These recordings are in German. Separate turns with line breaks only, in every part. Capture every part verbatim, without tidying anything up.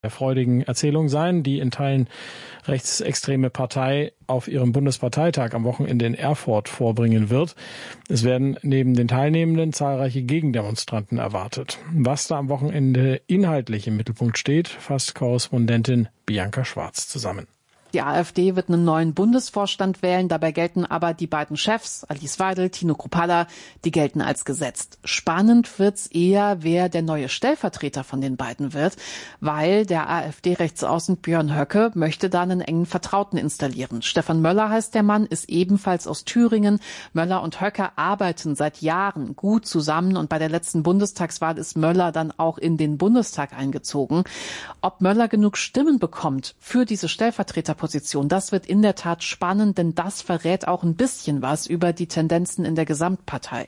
der freudigen Erzählung sein, die in Teilen rechtsextreme Partei auf ihrem Bundesparteitag am Wochenende in Erfurt vorbringen wird. Es werden neben den Teilnehmenden zahlreiche Gegendemonstranten erwartet. Was da am Wochenende inhaltlich im Mittelpunkt steht, fasst Korrespondentin Bianca Schwarz zusammen.
Die AfD wird einen neuen Bundesvorstand wählen. Dabei gelten aber die beiden Chefs, Alice Weidel, Tino Kruppalla, die gelten als gesetzt. Spannend wird's eher, wer der neue Stellvertreter von den beiden wird, weil der AfD-Rechtsaußen Björn Höcke möchte da einen engen Vertrauten installieren. Stefan Möller heißt der Mann, ist ebenfalls aus Thüringen. Möller und Höcke arbeiten seit Jahren gut zusammen und bei der letzten Bundestagswahl ist Möller dann auch in den Bundestag eingezogen. Ob Möller genug Stimmen bekommt für diese Stellvertreter Position. Das wird in der Tat spannend, denn das verrät auch ein bisschen was über die Tendenzen in der Gesamtpartei.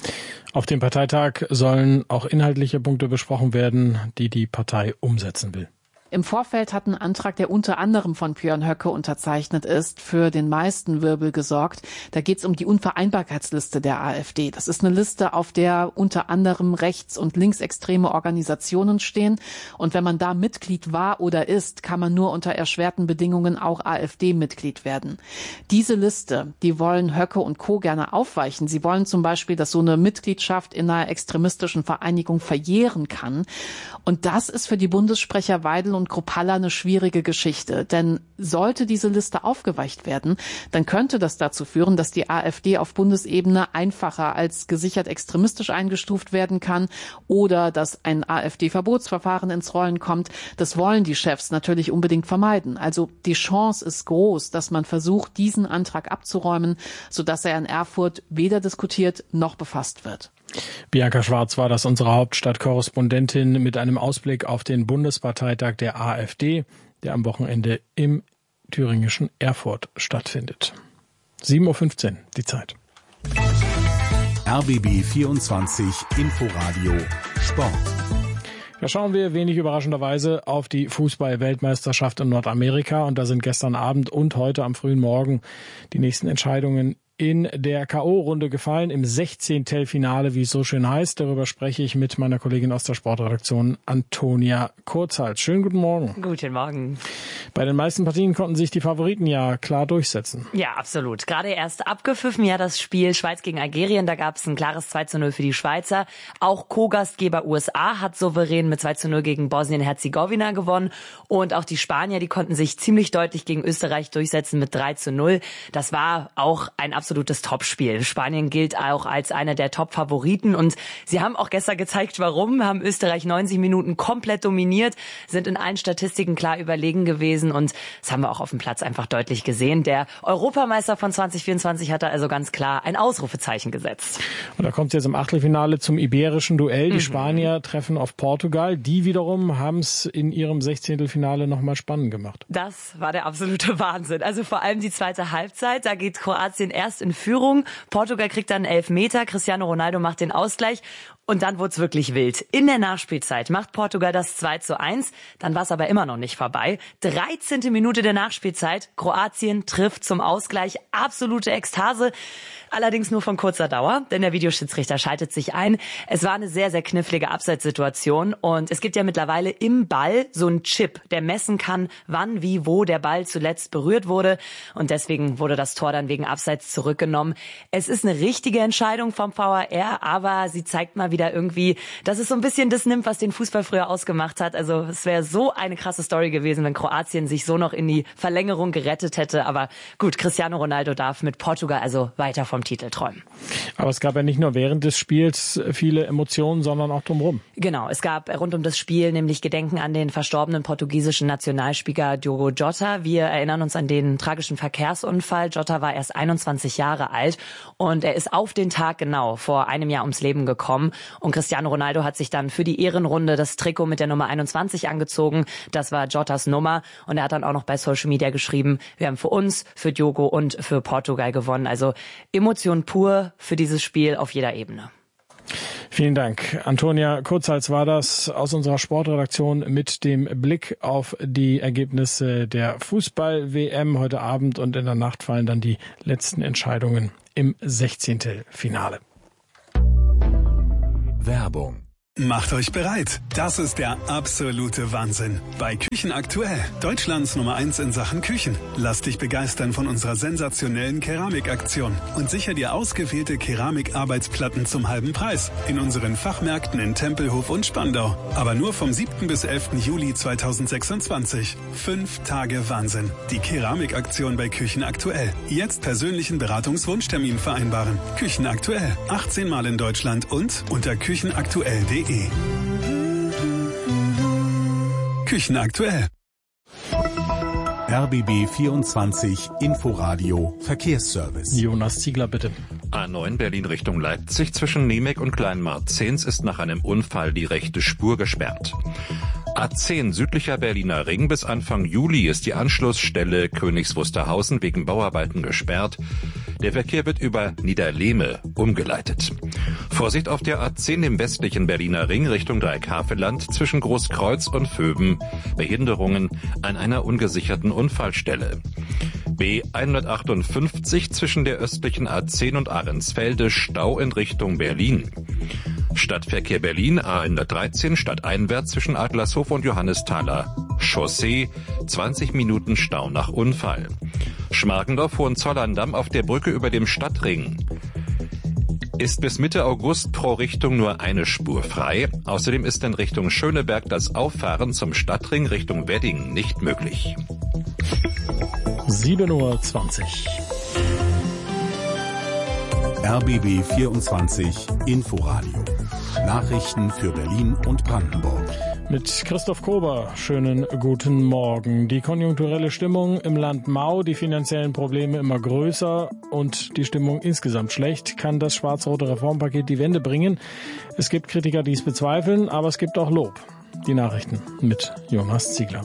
Auf dem Parteitag sollen auch inhaltliche Punkte besprochen werden, die die Partei umsetzen will.
Im Vorfeld hat ein Antrag, der unter anderem von Björn Höcke unterzeichnet ist, für den meisten Wirbel gesorgt. Da geht es um die Unvereinbarkeitsliste der AfD. Das ist eine Liste, auf der unter anderem rechts- und linksextreme Organisationen stehen. Und wenn man da Mitglied war oder ist, kann man nur unter erschwerten Bedingungen auch AfD-Mitglied werden. Diese Liste, die wollen Höcke und Co. gerne aufweichen. Sie wollen zum Beispiel, dass so eine Mitgliedschaft in einer extremistischen Vereinigung verjähren kann. Und das ist für die Bundessprecher Weidel und Kruppalla eine schwierige Geschichte. Denn sollte diese Liste aufgeweicht werden, dann könnte das dazu führen, dass die AfD auf Bundesebene einfacher als gesichert extremistisch eingestuft werden kann oder dass ein AfD-Verbotsverfahren ins Rollen kommt. Das wollen die Chefs natürlich unbedingt vermeiden. Also die Chance ist groß, dass man versucht, diesen Antrag abzuräumen, sodass er in Erfurt weder diskutiert noch befasst wird.
Bianca Schwarz war das, unsere Hauptstadtkorrespondentin, mit einem Ausblick auf den Bundesparteitag der AfD, der am Wochenende im thüringischen Erfurt stattfindet. sieben Uhr fünfzehn, die Zeit.
R B B vierundzwanzig Inforadio Sport.
Da schauen wir wenig überraschenderweise auf die Fußball-Weltmeisterschaft in Nordamerika. Und da sind gestern Abend und heute am frühen Morgen die nächsten Entscheidungen in der K O-Runde gefallen, im Sechzehntelfinale, wie es so schön heißt. Darüber spreche ich mit meiner Kollegin aus der Sportredaktion, Antonia Kurzhals. Schönen guten Morgen.
Guten Morgen.
Bei den meisten Partien konnten sich die Favoriten ja klar durchsetzen.
Ja, absolut. Gerade erst abgepfiffen, ja, das Spiel Schweiz gegen Algerien. Da gab es ein klares zwei zu null für die Schweizer. Auch Co-Gastgeber U S A hat souverän mit zwei zu null gegen Bosnien-Herzegowina gewonnen. Und auch die Spanier, die konnten sich ziemlich deutlich gegen Österreich durchsetzen mit drei zu null. Das war auch ein absolutes Topspiel. Spanien gilt auch als einer der Top-Favoriten und sie haben auch gestern gezeigt, warum. Haben Österreich neunzig Minuten komplett dominiert, sind in allen Statistiken klar überlegen gewesen und das haben wir auch auf dem Platz einfach deutlich gesehen. Der Europameister von zwanzig vierundzwanzig hat da also ganz klar ein Ausrufezeichen gesetzt.
Und da kommt es jetzt im Achtelfinale zum iberischen Duell. Die mhm. Spanier treffen auf Portugal. Die wiederum haben es in ihrem Sechzehntelfinale nochmal spannend gemacht.
Das war der absolute Wahnsinn. Also vor allem die zweite Halbzeit. Da geht Kroatien erst in Führung. Portugal kriegt dann Elfmeter. Cristiano Ronaldo macht den Ausgleich. Und dann wurde es wirklich wild. In der Nachspielzeit macht Portugal das zwei zu eins. Dann war es aber immer noch nicht vorbei. dreizehnte Minute der Nachspielzeit. Kroatien trifft zum Ausgleich. Absolute Ekstase. Allerdings nur von kurzer Dauer, denn der Videoschiedsrichter schaltet sich ein. Es war eine sehr, sehr knifflige Abseitssituation. Und es gibt ja mittlerweile im Ball so einen Chip, der messen kann, wann, wie, wo der Ball zuletzt berührt wurde. Und deswegen wurde das Tor dann wegen Abseits zurückgenommen. Es ist eine richtige Entscheidung vom V A R, aber sie zeigt mal wieder irgendwie, dass es so ein bisschen das nimmt, was den Fußball früher ausgemacht hat. Also es wäre so eine krasse Story gewesen, wenn Kroatien sich so noch in die Verlängerung gerettet hätte. Aber gut, Cristiano Ronaldo darf mit Portugal also weiter vom Titel träumen.
Aber es gab ja nicht nur während des Spiels viele Emotionen, sondern auch drumherum.
Genau, es gab rund um das Spiel nämlich Gedenken an den verstorbenen portugiesischen Nationalspieler Diogo Jota. Wir erinnern uns an den tragischen Verkehrsunfall. Jota war erst einundzwanzig Jahre alt und er ist auf den Tag genau vor einem Jahr ums Leben gekommen. Und Cristiano Ronaldo hat sich dann für die Ehrenrunde das Trikot mit der Nummer einundzwanzig angezogen. Das war Jotas Nummer. Und er hat dann auch noch bei Social Media geschrieben, wir haben für uns, für Diogo und für Portugal gewonnen. Also Emotion pur für dieses Spiel auf jeder Ebene.
Vielen Dank. Antonia Kurzhals war das aus unserer Sportredaktion mit dem Blick auf die Ergebnisse der Fußball-W M. Heute Abend und in der Nacht fallen dann die letzten Entscheidungen im Sechzehntelfinale.
Werbung
Macht euch bereit. Das ist der absolute Wahnsinn. Bei Küchen aktuell. Deutschlands Nummer eins in Sachen Küchen. Lass dich begeistern von unserer sensationellen Keramikaktion und sicher dir ausgewählte Keramikarbeitsplatten zum halben Preis in unseren Fachmärkten in Tempelhof und Spandau. Aber nur vom siebten bis elften Juli zweitausendsechsundzwanzig. Fünf Tage Wahnsinn. Die Keramikaktion bei Küchen aktuell. Jetzt persönlichen Beratungswunschtermin vereinbaren. Küchen aktuell. achtzehn Mal in Deutschland und unter küchenaktuell punkt de. Küchen aktuell.
R B B vierundzwanzig Inforadio Verkehrsservice.
Jonas Ziegler, bitte.
A neun Berlin Richtung Leipzig zwischen Nemeg und Kleinmarzens ist nach einem Unfall die rechte Spur gesperrt. A zehn südlicher Berliner Ring bis Anfang Juli ist die Anschlussstelle Königs Wusterhausen wegen Bauarbeiten gesperrt. Der Verkehr wird über Niederlehme umgeleitet. Vorsicht auf der A zehn im westlichen Berliner Ring Richtung Dreieckhaveland zwischen Großkreuz und Vöben. Behinderungen an einer ungesicherten Unfallstelle. B hundertachtundfünfzig zwischen der östlichen A zehn und Ahrensfelde Stau in Richtung Berlin. Stadtverkehr Berlin A hundertdreizehn stadteinwärts zwischen Adlershof und Johannesthaler Chaussee, zwanzig Minuten Stau nach Unfall. Schmargendorf-Hohenzollern-Damm auf der Brücke über dem Stadtring ist bis Mitte August pro Richtung nur eine Spur frei. Außerdem ist in Richtung Schöneberg das Auffahren zum Stadtring Richtung Wedding nicht möglich.
sieben Uhr zwanzig.
R B B vierundzwanzig Inforadio. Nachrichten für Berlin und Brandenburg.
Mit Christoph Kober, schönen guten Morgen. Die konjunkturelle Stimmung im Land mau, die finanziellen Probleme immer größer und die Stimmung insgesamt schlecht. Kann das schwarz-rote Reformpaket die Wende bringen? Es gibt Kritiker, die es bezweifeln, aber es gibt auch Lob. Die Nachrichten mit Jonas Ziegler.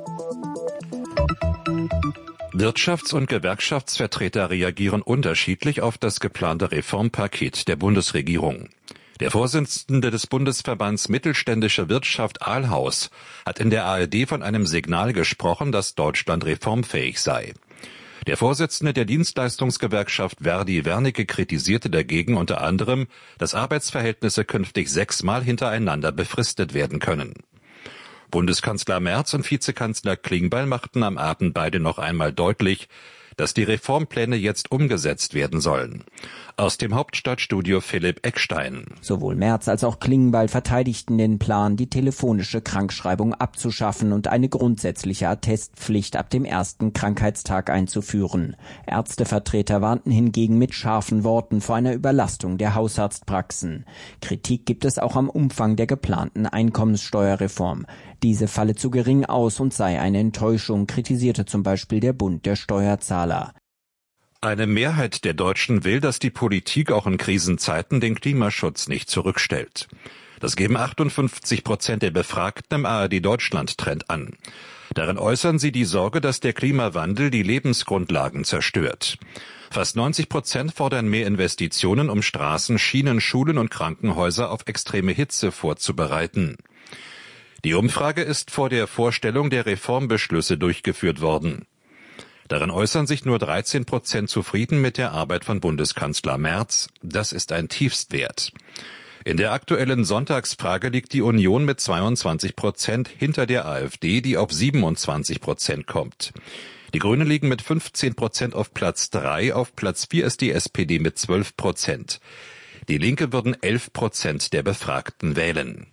Wirtschafts- und Gewerkschaftsvertreter reagieren unterschiedlich auf das geplante Reformpaket der Bundesregierung. Der Vorsitzende des Bundesverbands Mittelständische Wirtschaft Ahlhaus hat in der A R D von einem Signal gesprochen, dass Deutschland reformfähig sei. Der Vorsitzende der Dienstleistungsgewerkschaft Verdi Wernicke kritisierte dagegen unter anderem, dass Arbeitsverhältnisse künftig sechsmal hintereinander befristet werden können. Bundeskanzler Merz und Vizekanzler Klingbeil machten am Abend beide noch einmal deutlich, dass die Reformpläne jetzt umgesetzt werden sollen. Aus dem Hauptstadtstudio Philipp Eckstein.
Sowohl Merz als auch Klingbeil verteidigten den Plan, die telefonische Krankschreibung abzuschaffen und eine grundsätzliche Attestpflicht ab dem ersten Krankheitstag einzuführen. Ärztevertreter warnten hingegen mit scharfen Worten vor einer Überlastung der Hausarztpraxen. Kritik gibt es auch am Umfang der geplanten Einkommenssteuerreform. Diese falle zu gering aus und sei eine Enttäuschung, kritisierte zum Beispiel der Bund der Steuerzahler.
Eine Mehrheit der Deutschen will, dass die Politik auch in Krisenzeiten den Klimaschutz nicht zurückstellt. Das geben achtundfünfzig Prozent der Befragten im A R D-Deutschland-Trend an. Darin äußern sie die Sorge, dass der Klimawandel die Lebensgrundlagen zerstört. Fast neunzig Prozent fordern mehr Investitionen, um Straßen, Schienen, Schulen und Krankenhäuser auf extreme Hitze vorzubereiten. Die Umfrage ist vor der Vorstellung der Reformbeschlüsse durchgeführt worden. Darin äußern sich nur dreizehn Prozent zufrieden mit der Arbeit von Bundeskanzler Merz. Das ist ein Tiefstwert. In der aktuellen Sonntagsfrage liegt die Union mit zweiundzwanzig Prozent hinter der AfD, die auf siebenundzwanzig Prozent kommt. Die Grünen liegen mit fünfzehn Prozent auf Platz drei, auf Platz vier ist die S P D mit zwölf Prozent. Die Linke würden elf Prozent der Befragten wählen.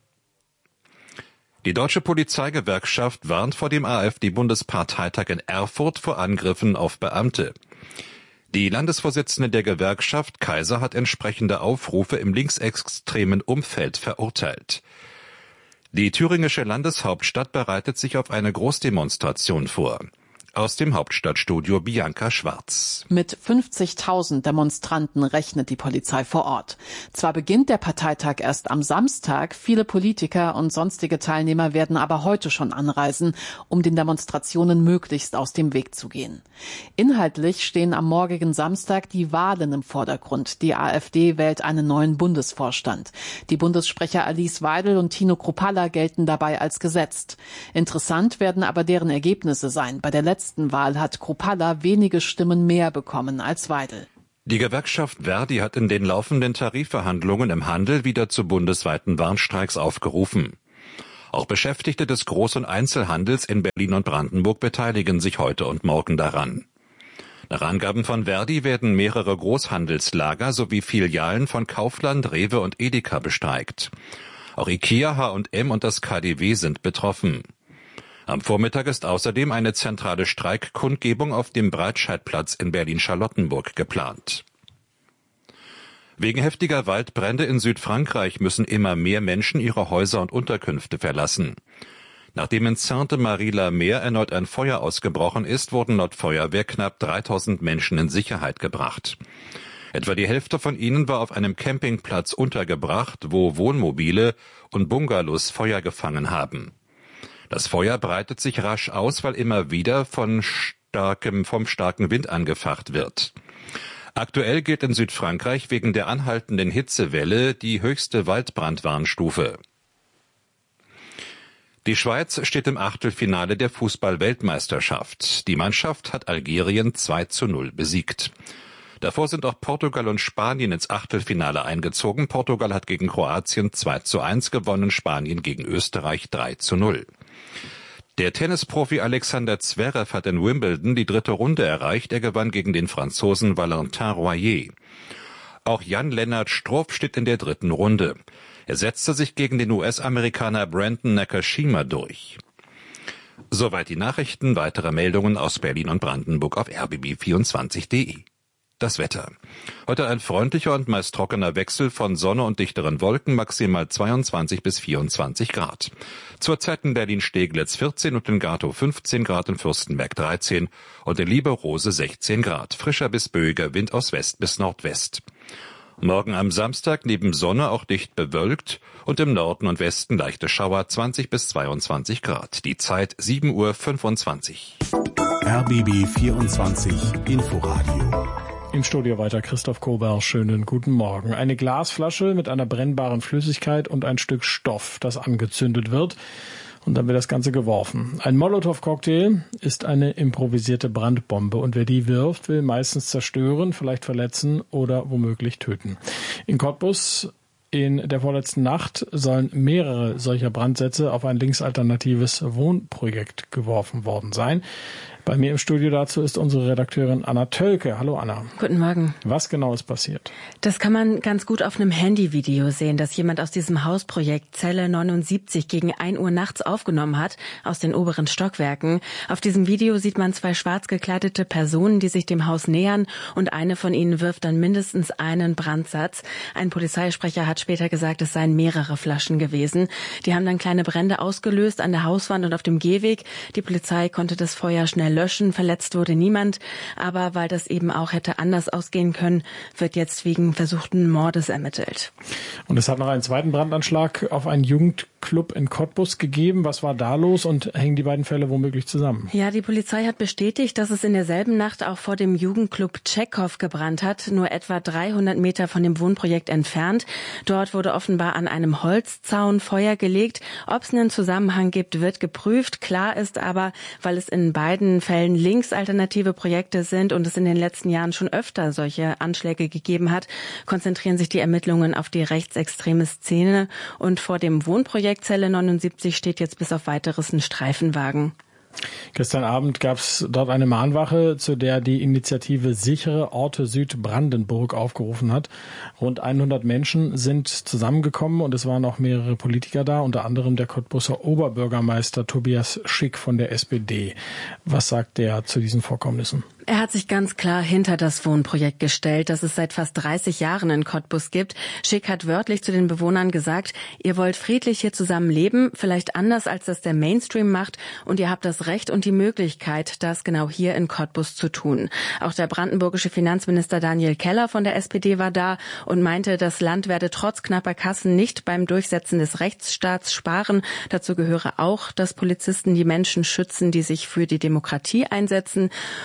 Die Deutsche Polizeigewerkschaft warnt vor dem AfD-Bundesparteitag in Erfurt vor Angriffen auf Beamte. Die Landesvorsitzende der Gewerkschaft, Kaiser, hat entsprechende Aufrufe im linksextremen Umfeld verurteilt. Die thüringische Landeshauptstadt bereitet sich auf eine Großdemonstration vor. Aus dem Hauptstadtstudio Bianca Schwarz.
Mit fünfzigtausend Demonstranten rechnet die Polizei vor Ort. Zwar beginnt der Parteitag erst am Samstag, viele Politiker und sonstige Teilnehmer werden aber heute schon anreisen, um den Demonstrationen möglichst aus dem Weg zu gehen. Inhaltlich stehen am morgigen Samstag die Wahlen im Vordergrund. Die AfD wählt einen neuen Bundesvorstand. Die Bundessprecher Alice Weidel und Tino Kruppalla gelten dabei als gesetzt. Interessant werden aber deren Ergebnisse sein. Bei der letzten Wahl hat Kruppalla wenige Stimmen mehr bekommen als Weidel.
Die Gewerkschaft Verdi hat in den laufenden Tarifverhandlungen im Handel wieder zu bundesweiten Warnstreiks aufgerufen. Auch Beschäftigte des Groß- und Einzelhandels in Berlin und Brandenburg beteiligen sich heute und morgen daran. Nach Angaben von Verdi werden mehrere Großhandelslager sowie Filialen von Kaufland, Rewe und Edeka bestreikt. Auch IKEA, H und M und das K D W sind betroffen. Am Vormittag ist außerdem eine zentrale Streikkundgebung auf dem Breitscheidplatz in Berlin-Charlottenburg geplant. Wegen heftiger Waldbrände in Südfrankreich müssen immer mehr Menschen ihre Häuser und Unterkünfte verlassen. Nachdem in Sainte-Marie-la-Mer erneut ein Feuer ausgebrochen ist, wurden laut Feuerwehr knapp dreitausend Menschen in Sicherheit gebracht. Etwa die Hälfte von ihnen war auf einem Campingplatz untergebracht, wo Wohnmobile und Bungalows Feuer gefangen haben. Das Feuer breitet sich rasch aus, weil immer wieder von starkem, vom starken Wind angefacht wird. Aktuell gilt in Südfrankreich wegen der anhaltenden Hitzewelle die höchste Waldbrandwarnstufe. Die Schweiz steht im Achtelfinale der Fußball-Weltmeisterschaft. Die Mannschaft hat Algerien zwei zu null besiegt. Davor sind auch Portugal und Spanien ins Achtelfinale eingezogen. Portugal hat gegen Kroatien zwei zu eins gewonnen, Spanien gegen Österreich drei zu null. Der Tennisprofi Alexander Zverev hat in Wimbledon die dritte Runde erreicht. Er gewann gegen den Franzosen Valentin Royer. Auch Jan-Lennart Struff steht in der dritten Runde. Er setzte sich gegen den U S-Amerikaner Brandon Nakashima durch. Soweit die Nachrichten. Weitere Meldungen aus Berlin und Brandenburg auf r b b vierundzwanzig punkt d e. Das Wetter. Heute ein freundlicher und meist trockener Wechsel von Sonne und dichteren Wolken, maximal zweiundzwanzig bis vierundzwanzig Grad. Zurzeit in Berlin-Steglitz vierzehn und in Gatow fünfzehn Grad, in Fürstenberg dreizehn und in Lieberose sechzehn Grad. Frischer bis böiger Wind aus West bis Nordwest. Morgen am Samstag neben Sonne auch dicht bewölkt und im Norden und Westen leichte Schauer, zwanzig bis zweiundzwanzig Grad. Die Zeit sieben Uhr fünfundzwanzig.
R B B vierundzwanzig Inforadio.
Im Studio weiter Christoph Kober. Schönen guten Morgen. Eine Glasflasche mit einer brennbaren Flüssigkeit und ein Stück Stoff, das angezündet wird. Und dann wird das Ganze geworfen. Ein Molotow-Cocktail ist eine improvisierte Brandbombe. Und wer die wirft, will meistens zerstören, vielleicht verletzen oder womöglich töten. In Cottbus in der vorletzten Nacht sollen mehrere solcher Brandsätze auf ein linksalternatives Wohnprojekt geworfen worden sein. Bei mir im Studio dazu ist unsere Redakteurin Anna Tölke. Hallo Anna.
Guten Morgen.
Was genau ist passiert?
Das kann man ganz gut auf einem Handyvideo sehen, das jemand aus diesem Hausprojekt Zelle neunundsiebzig gegen ein Uhr nachts aufgenommen hat, aus den oberen Stockwerken. Auf diesem Video sieht man zwei schwarz gekleidete Personen, die sich dem Haus nähern, und eine von ihnen wirft dann mindestens einen Brandsatz. Ein Polizeisprecher hat später gesagt, es seien mehrere Flaschen gewesen. Die haben dann kleine Brände ausgelöst an der Hauswand und auf dem Gehweg. Die Polizei konnte das Feuer schnell löschen, verletzt wurde niemand, aber weil das eben auch hätte anders ausgehen können, wird jetzt wegen versuchten Mordes ermittelt.
Und es hat noch einen zweiten Brandanschlag auf einen Jugendclub in Cottbus gegeben. Was war da los und hängen die beiden Fälle womöglich zusammen?
Ja, die Polizei hat bestätigt, dass es in derselben Nacht auch vor dem Jugendclub Tschechow gebrannt hat, nur etwa dreihundert Meter von dem Wohnprojekt entfernt. Dort wurde offenbar an einem Holzzaun Feuer gelegt. Ob es einen Zusammenhang gibt, wird geprüft. Klar ist aber, weil es in beiden Fällen linksalternative Projekte sind und es in den letzten Jahren schon öfter solche Anschläge gegeben hat, konzentrieren sich die Ermittlungen auf die rechtsextreme Szene. Und vor dem Wohnprojekt Zelle neunundsiebzig steht jetzt bis auf Weiteres ein Streifenwagen.
Gestern Abend gab es dort eine Mahnwache, zu der die Initiative Sichere Orte Südbrandenburg aufgerufen hat. Rund hundert Menschen sind zusammengekommen und es waren auch mehrere Politiker da, unter anderem der Cottbuser Oberbürgermeister Tobias Schick von der S P D. Was sagt der zu diesen Vorkommnissen?
Er hat sich ganz klar hinter das Wohnprojekt gestellt, das es seit fast dreißig Jahren in Cottbus gibt. Schick hat wörtlich zu den Bewohnern gesagt, ihr wollt friedlich hier zusammen leben, vielleicht anders als das der Mainstream macht, und ihr habt das Recht und die Möglichkeit, das genau hier in Cottbus zu tun. Auch der brandenburgische Finanzminister Daniel Keller von der S P D war da und meinte, das Land werde trotz knapper Kassen nicht beim Durchsetzen des Rechtsstaats sparen. Dazu gehöre auch, dass Polizisten die Menschen schützen, die sich für die Demokratie einsetzen. Und Brandenburg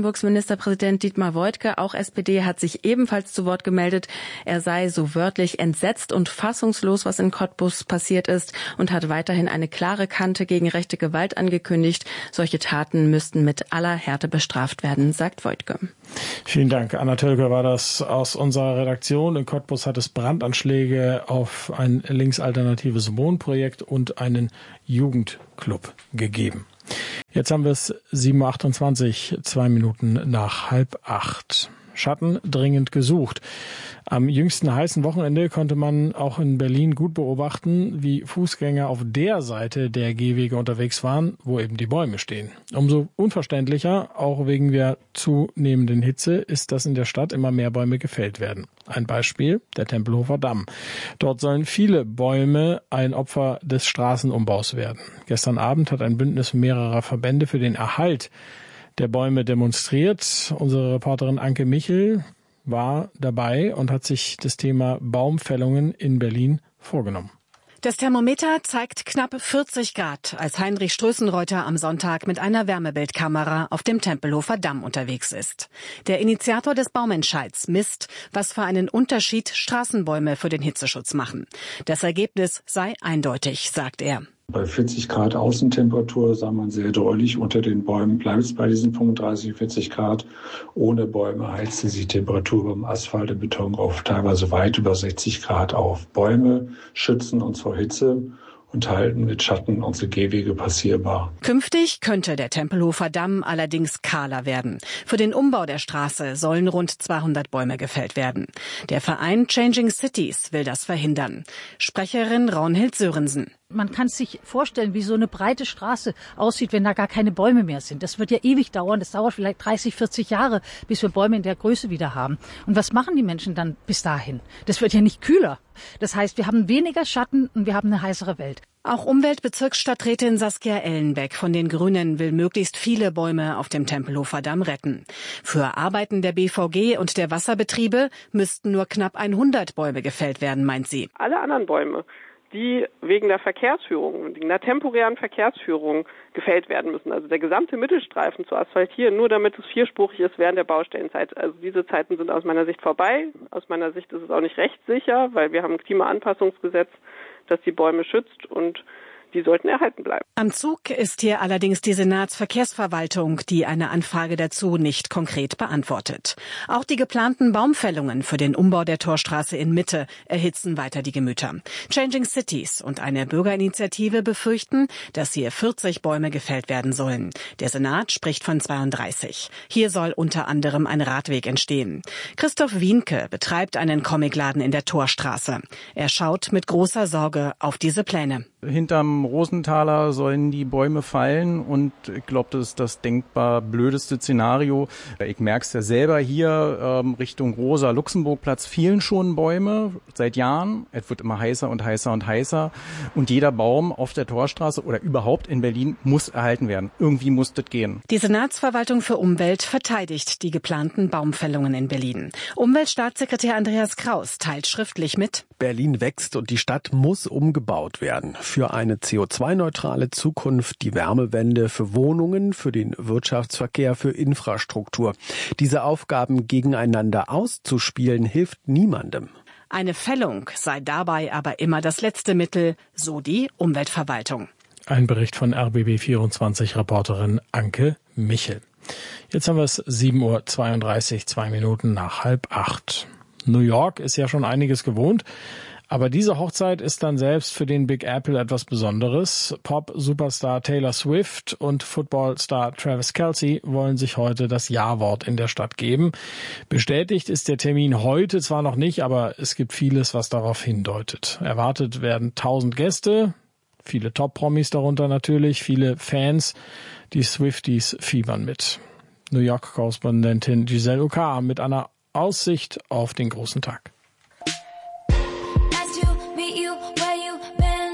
Brandenburgs Ministerpräsident Dietmar Woidke, auch S P D, hat sich ebenfalls zu Wort gemeldet. Er sei so wörtlich entsetzt und fassungslos, was in Cottbus passiert ist, und hat weiterhin eine klare Kante gegen rechte Gewalt angekündigt. Solche Taten müssten mit aller Härte bestraft werden, sagt Woidke.
Vielen Dank. Anna Tölke war das aus unserer Redaktion. In Cottbus hat es Brandanschläge auf ein linksalternatives Wohnprojekt und einen Jugendclub gegeben. Jetzt haben wir es sieben Uhr achtundzwanzig, zwei Minuten nach halb acht. Schatten dringend gesucht. Am jüngsten heißen Wochenende konnte man auch in Berlin gut beobachten, wie Fußgänger auf der Seite der Gehwege unterwegs waren, wo eben die Bäume stehen. Umso unverständlicher, auch wegen der zunehmenden Hitze, ist, dass in der Stadt immer mehr Bäume gefällt werden. Ein Beispiel, der Tempelhofer Damm. Dort sollen viele Bäume ein Opfer des Straßenumbaus werden. Gestern Abend hat ein Bündnis mehrerer Verbände für den Erhalt der Bäume demonstriert. Unsere Reporterin Anke Michel war dabei und hat sich das Thema Baumfällungen in Berlin vorgenommen.
Das Thermometer zeigt knapp vierzig Grad, als Heinrich Strößenreuter am Sonntag mit einer Wärmebildkamera auf dem Tempelhofer Damm unterwegs ist. Der Initiator des Baumentscheids misst, was für einen Unterschied Straßenbäume für den Hitzeschutz machen. Das Ergebnis sei eindeutig, sagt er.
Bei vierzig Grad Außentemperatur sah man sehr deutlich, unter den Bäumen bleibt es bei diesen fünfunddreißig, vierzig Grad. Ohne Bäume heizte sich die Temperatur beim Asphalt und Beton auf teilweise weit über sechzig Grad auf. Bäume schützen uns vor Hitze und halten mit Schatten unsere Gehwege passierbar.
Künftig könnte der Tempelhofer Damm allerdings kahler werden. Für den Umbau der Straße sollen rund zweihundert Bäume gefällt werden. Der Verein Changing Cities will das verhindern. Sprecherin Raunhild Sörensen.
Man kann sich vorstellen, wie so eine breite Straße aussieht, wenn da gar keine Bäume mehr sind. Das wird ja ewig dauern. Das dauert vielleicht dreißig, vierzig Jahre, bis wir Bäume in der Größe wieder haben. Und was machen die Menschen dann bis dahin? Das wird ja nicht kühler. Das heißt, wir haben weniger Schatten und wir haben eine heißere Welt.
Auch Umweltbezirksstadträtin Saskia Ellenbeck von den Grünen will möglichst viele Bäume auf dem Tempelhofer Damm retten. Für Arbeiten der B V G und der Wasserbetriebe müssten nur knapp hundert Bäume gefällt werden, meint sie.
Alle anderen Bäume, die wegen der Verkehrsführung, wegen der temporären Verkehrsführung gefällt werden müssen. Also der gesamte Mittelstreifen zu asphaltieren, nur damit es vierspurig ist während der Baustellenzeit. Also diese Zeiten sind aus meiner Sicht vorbei. Aus meiner Sicht ist es auch nicht rechtssicher, weil wir haben ein Klimaanpassungsgesetz, das die Bäume schützt, und die sollten erhalten bleiben.
Am Zug ist hier allerdings die Senatsverkehrsverwaltung, die eine Anfrage dazu nicht konkret beantwortet. Auch die geplanten Baumfällungen für den Umbau der Torstraße in Mitte erhitzen weiter die Gemüter. Changing Cities und eine Bürgerinitiative befürchten, dass hier vierzig Bäume gefällt werden sollen. Der Senat spricht von zweiunddreißig. Hier soll unter anderem ein Radweg entstehen. Christoph Wienke betreibt einen Comicladen in der Torstraße. Er schaut mit großer Sorge auf diese Pläne.
Hinterm Rosenthaler sollen die Bäume fallen und ich glaube, das ist das denkbar blödeste Szenario. Ich merke es ja selber hier ähm, Richtung Rosa-Luxemburg-Platz fehlen schon Bäume seit Jahren. Es wird immer heißer und heißer und heißer und jeder Baum auf der Torstraße oder überhaupt in Berlin muss erhalten werden. Irgendwie muss das gehen.
Die Senatsverwaltung für Umwelt verteidigt die geplanten Baumfällungen in Berlin. Umweltstaatssekretär Andreas Kraus teilt schriftlich mit:
Berlin wächst und die Stadt muss umgebaut werden. Für eine C O zwei neutrale Zukunft, die Wärmewende, für Wohnungen, für den Wirtschaftsverkehr, für Infrastruktur. Diese Aufgaben gegeneinander auszuspielen, hilft niemandem.
Eine Fällung sei dabei aber immer das letzte Mittel, so die Umweltverwaltung.
Ein Bericht von R B B vierundzwanzig Reporterin Anke Michel. Jetzt haben wir es sieben Uhr zweiunddreißig, zwei Minuten nach halb acht. New York ist ja schon einiges gewohnt. Aber diese Hochzeit ist dann selbst für den Big Apple etwas Besonderes. Pop-Superstar Taylor Swift und Football-Star Travis Kelce wollen sich heute das Ja-Wort in der Stadt geben. Bestätigt ist der Termin heute zwar noch nicht, aber es gibt vieles, was darauf hindeutet. Erwartet werden tausend Gäste, viele Top-Promis darunter natürlich, viele Fans. Die Swifties fiebern mit. New York-Korrespondentin Giselle Ucar mit einer Aussicht auf den großen Tag.
You, where you been?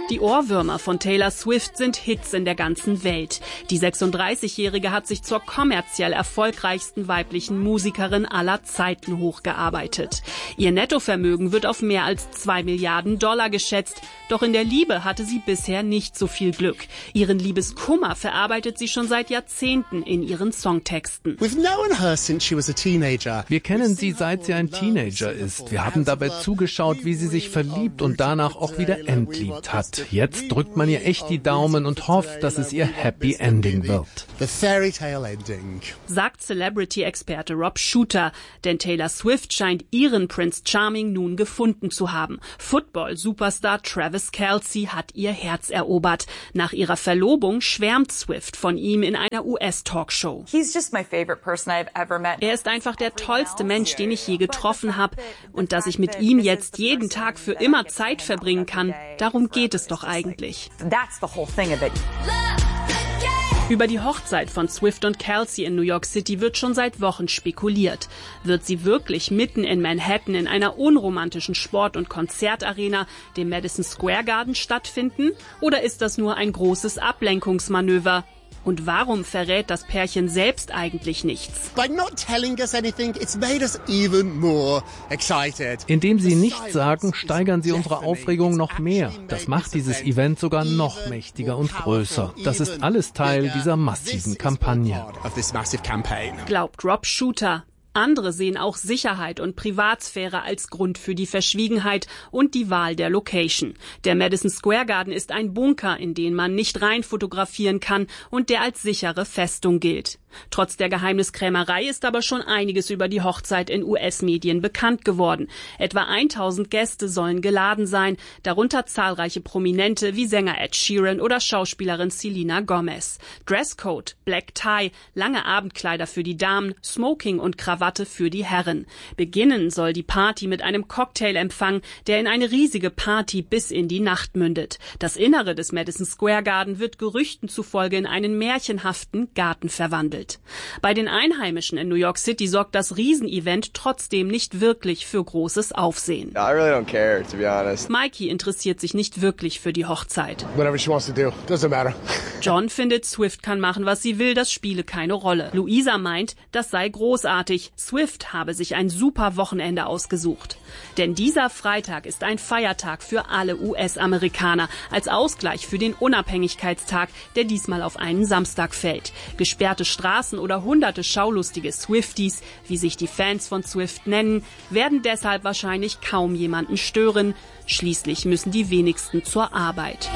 Die Ohrwürmer von Taylor Swift sind Hits in der ganzen Welt. Die sechsunddreißigjährige hat sich zur kommerziell erfolgreichsten weiblichen Musikerin aller Zeiten hochgearbeitet. Ihr Nettovermögen wird auf mehr als zwei Milliarden Dollar geschätzt. Doch in der Liebe hatte sie bisher nicht so viel Glück. Ihren Liebeskummer verarbeitet sie schon seit Jahrzehnten in ihren Songtexten.
Wir kennen sie, seit sie ein Teenager ist. Wir haben dabei zugeschaut, wie sie sich verliebt und danach auch wieder entliebt hat. Jetzt drückt man ihr echt die Daumen und hofft, dass es ihr Happy Ending wird.
Sagt Celebrity-Experte Rob Shooter. Denn Taylor Swift scheint ihren Prince Charming nun gefunden zu haben. Football-Superstar Travis Kelce hat ihr Herz erobert. Nach ihrer Verlobung schwärmt Swift von ihm in einer U S-Talkshow. Er ist einfach der tollste Mensch, den ich je getroffen habe. Und dass ich mit ihm jetzt jeden Tag für immer Zeit verbringen kann, darum geht es doch eigentlich. Über die Hochzeit von Swift und Kelce in New York City wird schon seit Wochen spekuliert. Wird sie wirklich mitten in Manhattan in einer unromantischen Sport- und Konzertarena, dem Madison Square Garden, stattfinden? Oder ist das nur ein großes Ablenkungsmanöver? Und warum verrät das Pärchen selbst eigentlich nichts?
Indem sie nichts sagen, steigern sie unsere Aufregung noch mehr. Das macht dieses Event sogar noch mächtiger und größer. Das ist alles Teil dieser massiven Kampagne.
Glaubt Rob Shooter. Andere sehen auch Sicherheit und Privatsphäre als Grund für die Verschwiegenheit und die Wahl der Location. Der Madison Square Garden ist ein Bunker, in den man nicht rein fotografieren kann und der als sichere Festung gilt. Trotz der Geheimniskrämerei ist aber schon einiges über die Hochzeit in U S-Medien bekannt geworden. Etwa tausend Gäste sollen geladen sein, darunter zahlreiche Prominente wie Sänger Ed Sheeran oder Schauspielerin Selena Gomez. Dresscode, Black Tie, lange Abendkleider für die Damen, Smoking und Krawatte für die Herren. Beginnen soll die Party mit einem Cocktailempfang, der in eine riesige Party bis in die Nacht mündet. Das Innere des Madison Square Garden wird Gerüchten zufolge in einen märchenhaften Garten verwandelt. Bei den Einheimischen in New York City sorgt das Riesenevent trotzdem nicht wirklich für großes Aufsehen.
I really don't care, to be honest.
Mikey interessiert sich nicht wirklich für die Hochzeit.
Whatever she wants to do, doesn't matter.
John findet, Swift kann machen, was sie will, das spiele keine Rolle. Luisa meint, das sei großartig. Swift habe sich ein super Wochenende ausgesucht. Denn dieser Freitag ist ein Feiertag für alle U S-Amerikaner, als Ausgleich für den Unabhängigkeitstag, der diesmal auf einen Samstag fällt. Gesperrte Straßen oder hunderte schaulustige Swifties, wie sich die Fans von Swift nennen, werden deshalb wahrscheinlich kaum jemanden stören. Schließlich müssen die wenigsten zur Arbeit.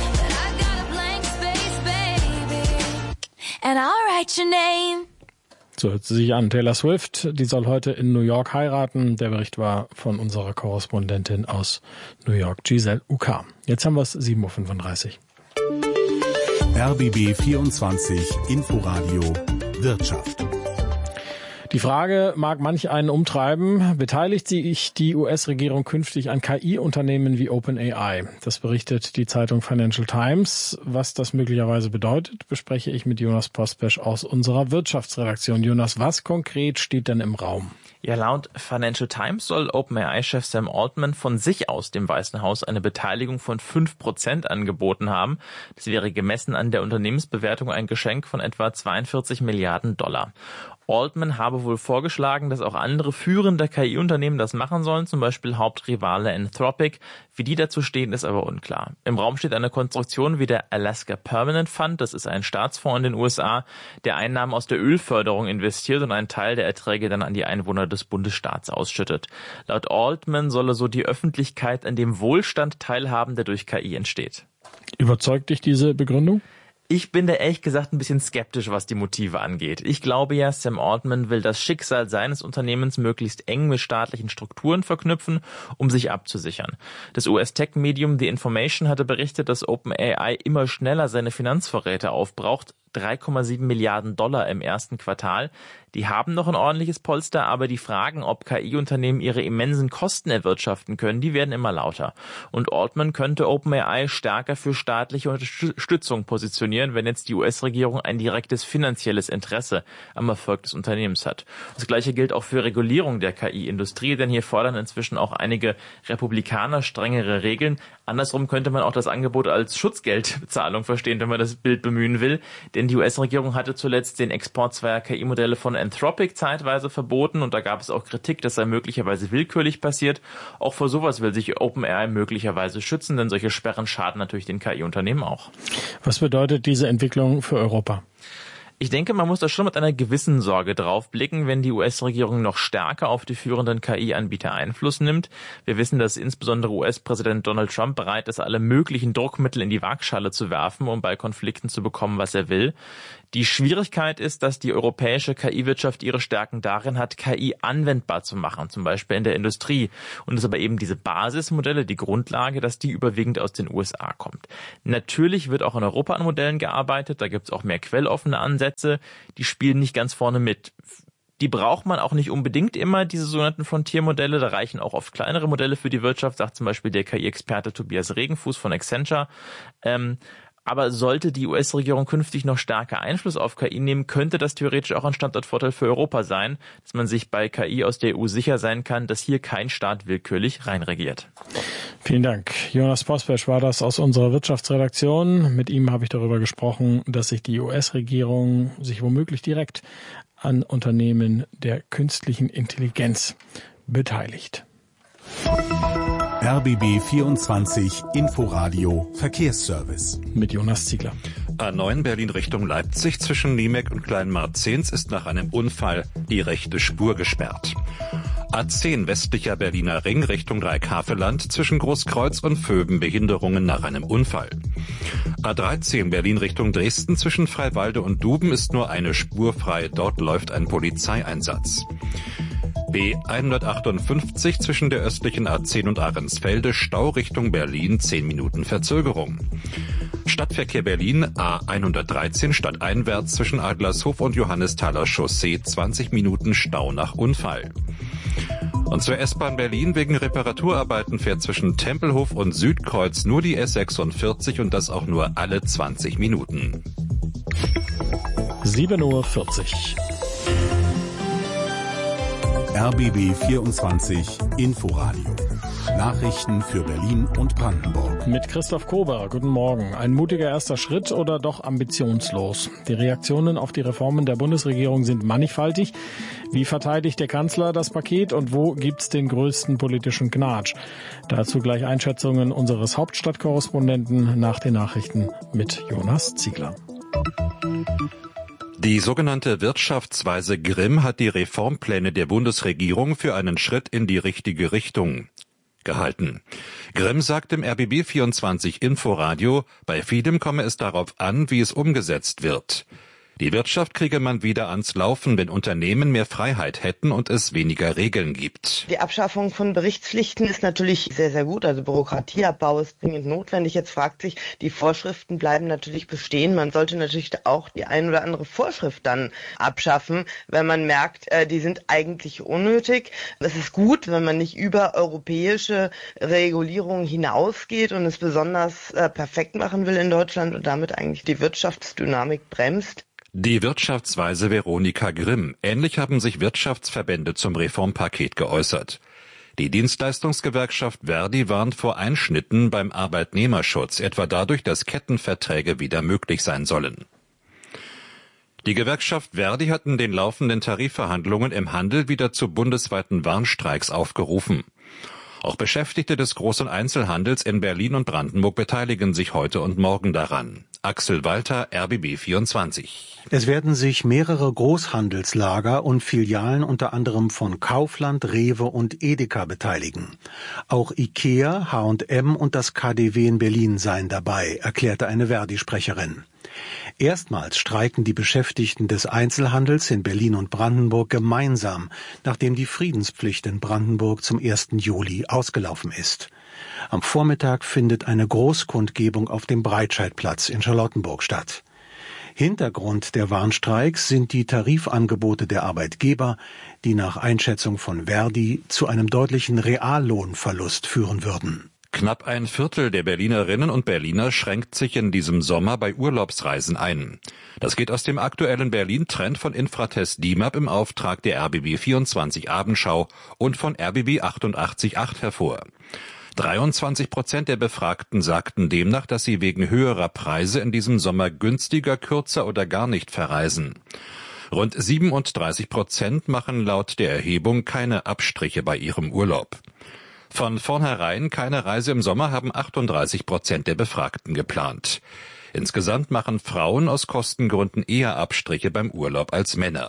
So hört sie sich an. Taylor Swift, die soll heute in New York heiraten. Der Bericht war von unserer Korrespondentin aus New York, Giselle Uka. Jetzt haben wir es sieben Uhr fünfunddreißig.
R B B vierundzwanzig Inforadio Wirtschaft.
Die Frage mag manch einen umtreiben. Beteiligt sich die U S-Regierung künftig an K I-Unternehmen wie OpenAI? Das berichtet die Zeitung Financial Times. Was das möglicherweise bedeutet, bespreche ich mit Jonas Pospesch aus unserer Wirtschaftsredaktion. Jonas, was konkret steht denn im Raum?
Ja, laut Financial Times soll OpenAI-Chef Sam Altman von sich aus dem Weißen Haus eine Beteiligung von fünf Prozent angeboten haben. Das wäre gemessen an der Unternehmensbewertung ein Geschenk von etwa zweiundvierzig Milliarden Dollar. Altman habe wohl vorgeschlagen, dass auch andere führende K I-Unternehmen das machen sollen, zum Beispiel Hauptrivale Anthropic. Wie die dazu stehen, ist aber unklar. Im Raum steht eine Konstruktion wie der Alaska Permanent Fund, das ist ein Staatsfonds in den U S A, der Einnahmen aus der Ölförderung investiert und einen Teil der Erträge dann an die Einwohner des Bundesstaats ausschüttet. Laut Altman solle so die Öffentlichkeit an dem Wohlstand teilhaben, der durch K I entsteht.
Überzeugt dich diese Begründung?
Ich bin da ehrlich gesagt ein bisschen skeptisch, was die Motive angeht. Ich glaube ja, Sam Altman will das Schicksal seines Unternehmens möglichst eng mit staatlichen Strukturen verknüpfen, um sich abzusichern. Das U S-Tech-Medium The Information hatte berichtet, dass OpenAI immer schneller seine Finanzvorräte aufbraucht. drei Komma sieben Milliarden Dollar im ersten Quartal. Die haben noch ein ordentliches Polster, aber die Fragen, ob K I-Unternehmen ihre immensen Kosten erwirtschaften können, die werden immer lauter. Und Altman könnte OpenAI stärker für staatliche Unterstützung positionieren, wenn jetzt die U S-Regierung ein direktes finanzielles Interesse am Erfolg des Unternehmens hat. Das Gleiche gilt auch für Regulierung der K I-Industrie, denn hier fordern inzwischen auch einige Republikaner strengere Regeln. Andersrum könnte man auch das Angebot als Schutzgeldbezahlung verstehen, wenn man das Bild bemühen will. Denn die U S-Regierung hatte zuletzt den Export zweier K I-Modelle von Anthropic zeitweise verboten und da gab es auch Kritik, dass sei möglicherweise willkürlich passiert. Auch vor sowas will sich OpenAI möglicherweise schützen, denn solche Sperren schaden natürlich den K I-Unternehmen auch.
Was bedeutet diese Entwicklung für Europa?
Ich denke, man muss da schon mit einer gewissen Sorge drauf blicken, wenn die U S-Regierung noch stärker auf die führenden K I-Anbieter Einfluss nimmt. Wir wissen, dass insbesondere U S-Präsident Donald Trump bereit ist, alle möglichen Druckmittel in die Waagschale zu werfen, um bei Konflikten zu bekommen, was er will. Die Schwierigkeit ist, dass die europäische K I-Wirtschaft ihre Stärken darin hat, K I anwendbar zu machen, zum Beispiel in der Industrie. Und es ist aber eben diese Basismodelle, die Grundlage, dass die überwiegend aus den U S A kommt. Natürlich wird auch in Europa an Modellen gearbeitet, da gibt es auch mehr quelloffene Ansätze, die spielen nicht ganz vorne mit. Die braucht man auch nicht unbedingt immer, diese sogenannten Frontier-Modelle. Da reichen auch oft kleinere Modelle für die Wirtschaft, sagt zum Beispiel der K I-Experte Tobias Regenfuß von Accenture. Ähm, Aber sollte die U S-Regierung künftig noch stärker Einfluss auf K I nehmen, könnte das theoretisch auch ein Standortvorteil für Europa sein, dass man sich bei K I aus der E U sicher sein kann, dass hier kein Staat willkürlich reinregiert.
Vielen Dank. Jonas Pospesch war das aus unserer Wirtschaftsredaktion. Mit ihm habe ich darüber gesprochen, dass sich die U S-Regierung sich womöglich direkt an Unternehmen der künstlichen Intelligenz beteiligt.
R B B vierundzwanzig Inforadio Verkehrsservice.
Mit Jonas Ziegler.
A neun Berlin Richtung Leipzig zwischen Niemek und Kleinmarzehns ist nach einem Unfall die rechte Spur gesperrt. A zehn westlicher Berliner Ring Richtung Dreieckhaveland zwischen Großkreuz und Vöben Behinderungen nach einem Unfall. A dreizehn Berlin Richtung Dresden zwischen Freiwalde und Duben ist nur eine Spur frei. Dort läuft ein Polizeieinsatz. B hundertachtundfünfzig zwischen der östlichen A zehn und Ahrensfelde, Stau Richtung Berlin, zehn Minuten Verzögerung. Stadtverkehr Berlin, A hundertdreizehn stadteinwärts zwischen Adlershof und Johannesthaler Chaussee, zwanzig Minuten Stau nach Unfall. Und zur S-Bahn Berlin wegen Reparaturarbeiten fährt zwischen Tempelhof und Südkreuz nur die S sechsundvierzig und das auch nur alle zwanzig Minuten.
sieben Uhr vierzig.
R B B vierundzwanzig Inforadio. Nachrichten für Berlin und Brandenburg.
Mit Christoph Kober, guten Morgen. Ein mutiger erster Schritt oder doch ambitionslos? Die Reaktionen auf die Reformen der Bundesregierung sind mannigfaltig. Wie verteidigt der Kanzler das Paket und wo gibt's den größten politischen Knatsch? Dazu gleich Einschätzungen unseres Hauptstadtkorrespondenten nach den Nachrichten mit Jonas Ziegler.
Die sogenannte Wirtschaftsweise Grimm hat die Reformpläne der Bundesregierung für einen Schritt in die richtige Richtung gehalten. Grimm sagt im R B B vierundzwanzig Inforadio, bei vielem komme es darauf an, wie es umgesetzt wird. Die Wirtschaft kriege man wieder ans Laufen, wenn Unternehmen mehr Freiheit hätten und es weniger Regeln gibt.
Die Abschaffung von Berichtspflichten ist natürlich sehr, sehr gut. Also Bürokratieabbau ist dringend notwendig. Jetzt fragt sich, die Vorschriften bleiben natürlich bestehen. Man sollte natürlich auch die ein oder andere Vorschrift dann abschaffen, wenn man merkt, die sind eigentlich unnötig. Es ist gut, wenn man nicht über europäische Regulierungen hinausgeht und es besonders perfekt machen will in Deutschland und damit eigentlich die Wirtschaftsdynamik bremst.
Die Wirtschaftsweise Veronika Grimm. Ähnlich haben sich Wirtschaftsverbände zum Reformpaket geäußert. Die Dienstleistungsgewerkschaft Verdi warnt vor Einschnitten beim Arbeitnehmerschutz, etwa dadurch, dass Kettenverträge wieder möglich sein sollen. Die Gewerkschaft Verdi hat in den laufenden Tarifverhandlungen im Handel wieder zu bundesweiten Warnstreiks aufgerufen. Auch Beschäftigte des großen Einzelhandels in Berlin und Brandenburg beteiligen sich heute und morgen daran. Axel Walter, R B B vierundzwanzig.
Es werden sich mehrere Großhandelslager und Filialen unter anderem von Kaufland, Rewe und Edeka beteiligen. Auch Ikea, H und M und das K D W in Berlin seien dabei, erklärte eine Verdi-Sprecherin. Erstmals streiken die Beschäftigten des Einzelhandels in Berlin und Brandenburg gemeinsam, nachdem die Friedenspflicht in Brandenburg zum ersten Juli ausgelaufen ist. Am Vormittag findet eine Großkundgebung auf dem Breitscheidplatz in Charlottenburg statt. Hintergrund der Warnstreiks sind die Tarifangebote der Arbeitgeber, die nach Einschätzung von Verdi zu einem deutlichen Reallohnverlust führen würden.
Knapp ein Viertel der Berlinerinnen und Berliner schränkt sich in diesem Sommer bei Urlaubsreisen ein. Das geht aus dem aktuellen Berlin-Trend von Infratest D I M A P im Auftrag der R B B vierundzwanzig Abendschau und von R B B achtundachtzig Komma acht hervor. dreiundzwanzig Prozent der Befragten sagten demnach, dass sie wegen höherer Preise in diesem Sommer günstiger, kürzer oder gar nicht verreisen. Rund siebenunddreißig Prozent machen laut der Erhebung keine Abstriche bei ihrem Urlaub. Von vornherein keine Reise im Sommer haben achtunddreißig Prozent der Befragten geplant. Insgesamt machen Frauen aus Kostengründen eher Abstriche beim Urlaub als Männer.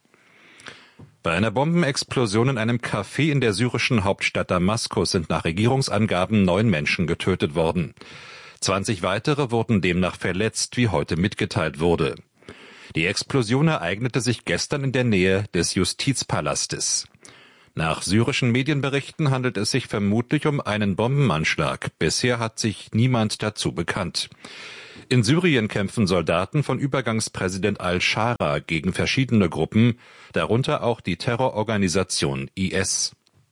Bei einer Bombenexplosion in einem Café in der syrischen Hauptstadt Damaskus sind nach Regierungsangaben neun Menschen getötet worden. zwanzig weitere wurden demnach verletzt, wie heute mitgeteilt wurde. Die Explosion ereignete sich gestern in der Nähe des Justizpalastes. Nach syrischen Medienberichten handelt es sich vermutlich um einen Bombenanschlag. Bisher hat sich niemand dazu bekannt. In Syrien kämpfen Soldaten von Übergangspräsident al-Shara gegen verschiedene Gruppen, darunter auch die Terrororganisation I S.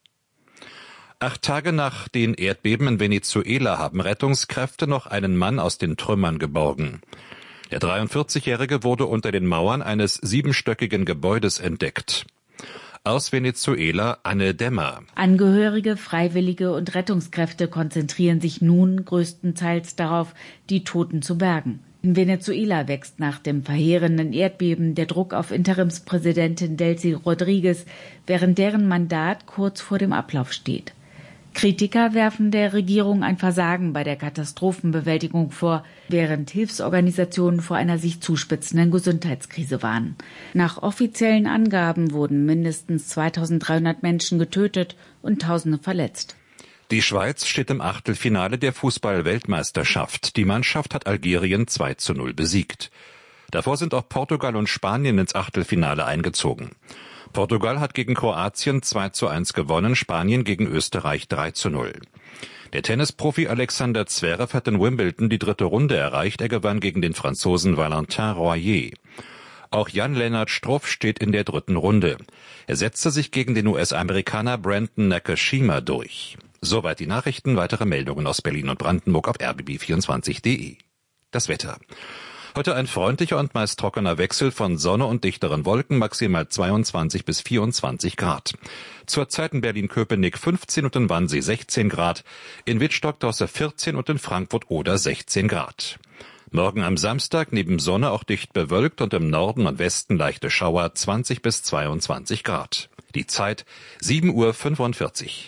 Acht Tage nach den Erdbeben in Venezuela haben Rettungskräfte noch einen Mann aus den Trümmern geborgen. Der dreiundvierzigjährige wurde unter den Mauern eines siebenstöckigen Gebäudes entdeckt. Aus Venezuela Anne Dämmer.
Angehörige, Freiwillige und Rettungskräfte konzentrieren sich nun größtenteils darauf, die Toten zu bergen. In Venezuela wächst nach dem verheerenden Erdbeben der Druck auf Interimspräsidentin Delcy Rodriguez, während deren Mandat kurz vor dem Ablauf steht. Kritiker werfen der Regierung ein Versagen bei der Katastrophenbewältigung vor, während Hilfsorganisationen vor einer sich zuspitzenden Gesundheitskrise warnen. Nach offiziellen Angaben wurden mindestens zweitausenddreihundert Menschen getötet und Tausende verletzt.
Die Schweiz steht im Achtelfinale der Fußball-Weltmeisterschaft. Die Mannschaft hat Algerien zwei zu null besiegt. Davor sind auch Portugal und Spanien ins Achtelfinale eingezogen. Portugal hat gegen Kroatien zwei zu eins gewonnen, Spanien gegen Österreich drei zu null. Der Tennisprofi Alexander Zverev hat in Wimbledon die dritte Runde erreicht. Er gewann gegen den Franzosen Valentin Royer. Auch Jan-Lennart Struff steht in der dritten Runde. Er setzte sich gegen den U S-Amerikaner Brandon Nakashima durch. Soweit die Nachrichten. Weitere Meldungen aus Berlin und Brandenburg auf r b b vierundzwanzig punkt de. Das Wetter. Heute ein freundlicher und meist trockener Wechsel von Sonne und dichteren Wolken, maximal zweiundzwanzig bis vierundzwanzig Grad. Zurzeit in Berlin-Köpenick fünfzehn und in Wannsee sechzehn Grad, in Wittstock-Tosse vierzehn und in Frankfurt-Oder sechzehn Grad. Morgen am Samstag neben Sonne auch dicht bewölkt und im Norden und Westen leichte Schauer, zwanzig bis zweiundzwanzig Grad. Die Zeit sieben Uhr fünfundvierzig.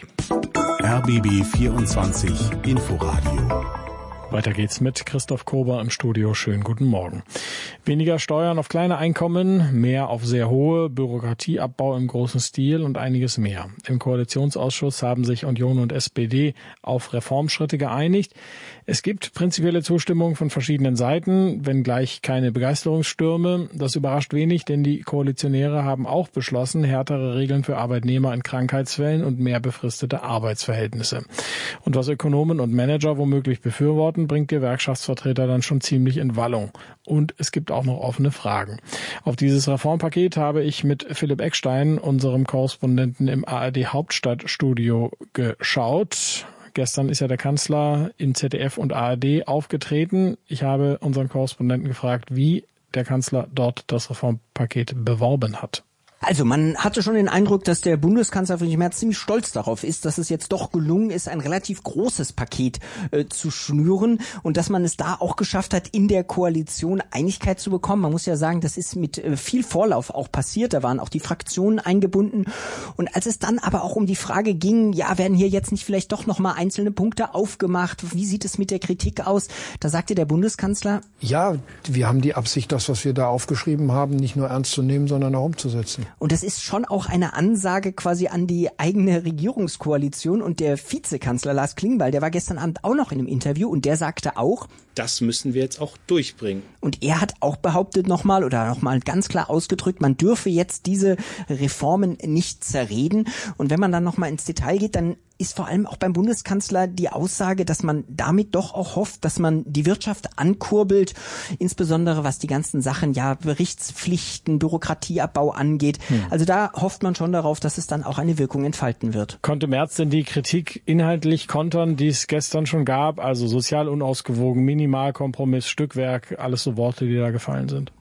R B B vierundzwanzig Inforadio.
Weiter geht's mit Christoph Kober im Studio. Schönen guten Morgen. Weniger Steuern auf kleine Einkommen, mehr auf sehr hohe, Bürokratieabbau im großen Stil und einiges mehr. Im Koalitionsausschuss haben sich Union und S P D auf Reformschritte geeinigt. Es gibt prinzipielle Zustimmung von verschiedenen Seiten, wenngleich keine Begeisterungsstürme. Das überrascht wenig, denn die Koalitionäre haben auch beschlossen, härtere Regeln für Arbeitnehmer in Krankheitsfällen und mehr befristete Arbeitsverhältnisse. Und was Ökonomen und Manager womöglich befürworten, bringt Gewerkschaftsvertreter dann schon ziemlich in Wallung. Und es gibt auch noch offene Fragen. Auf dieses Reformpaket habe ich mit Philipp Eckstein, unserem Korrespondenten im A R D Hauptstadtstudio, geschaut. Gestern ist ja der Kanzler in Z D F und A R D aufgetreten. Ich habe unseren Korrespondenten gefragt, wie der Kanzler dort das Reformpaket beworben hat.
Also man hatte schon den Eindruck, dass der Bundeskanzler Friedrich Merz ziemlich stolz darauf ist, dass es jetzt doch gelungen ist, ein relativ großes Paket äh, zu schnüren und dass man es da auch geschafft hat, in der Koalition Einigkeit zu bekommen. Man muss ja sagen, das ist mit äh, viel Vorlauf auch passiert. Da waren auch die Fraktionen eingebunden. Und als es dann aber auch um die Frage ging, ja, werden hier jetzt nicht vielleicht doch nochmal einzelne Punkte aufgemacht? Wie sieht es mit der Kritik aus? Da sagte der Bundeskanzler:
Ja, wir haben die Absicht, das, was wir da aufgeschrieben haben, nicht nur ernst zu nehmen, sondern auch umzusetzen.
Und das ist schon auch eine Ansage quasi an die eigene Regierungskoalition. Und der Vizekanzler Lars Klingbeil, der war gestern Abend auch noch in einem Interview und der sagte auch,
das müssen wir jetzt auch durchbringen.
Und er hat auch behauptet nochmal oder nochmal ganz klar ausgedrückt, man dürfe jetzt diese Reformen nicht zerreden. Und wenn man dann nochmal ins Detail geht, dann ist vor allem auch beim Bundeskanzler die Aussage, dass man damit doch auch hofft, dass man die Wirtschaft ankurbelt, insbesondere was die ganzen Sachen, ja, Berichtspflichten, Bürokratieabbau angeht. Hm. Also da hofft man schon darauf, dass es dann auch eine Wirkung entfalten wird.
Konnte Merz denn die Kritik inhaltlich kontern, die es gestern schon gab? Also sozial unausgewogen, Minimalkompromiss, Stückwerk, alles so Worte, die da gefallen sind.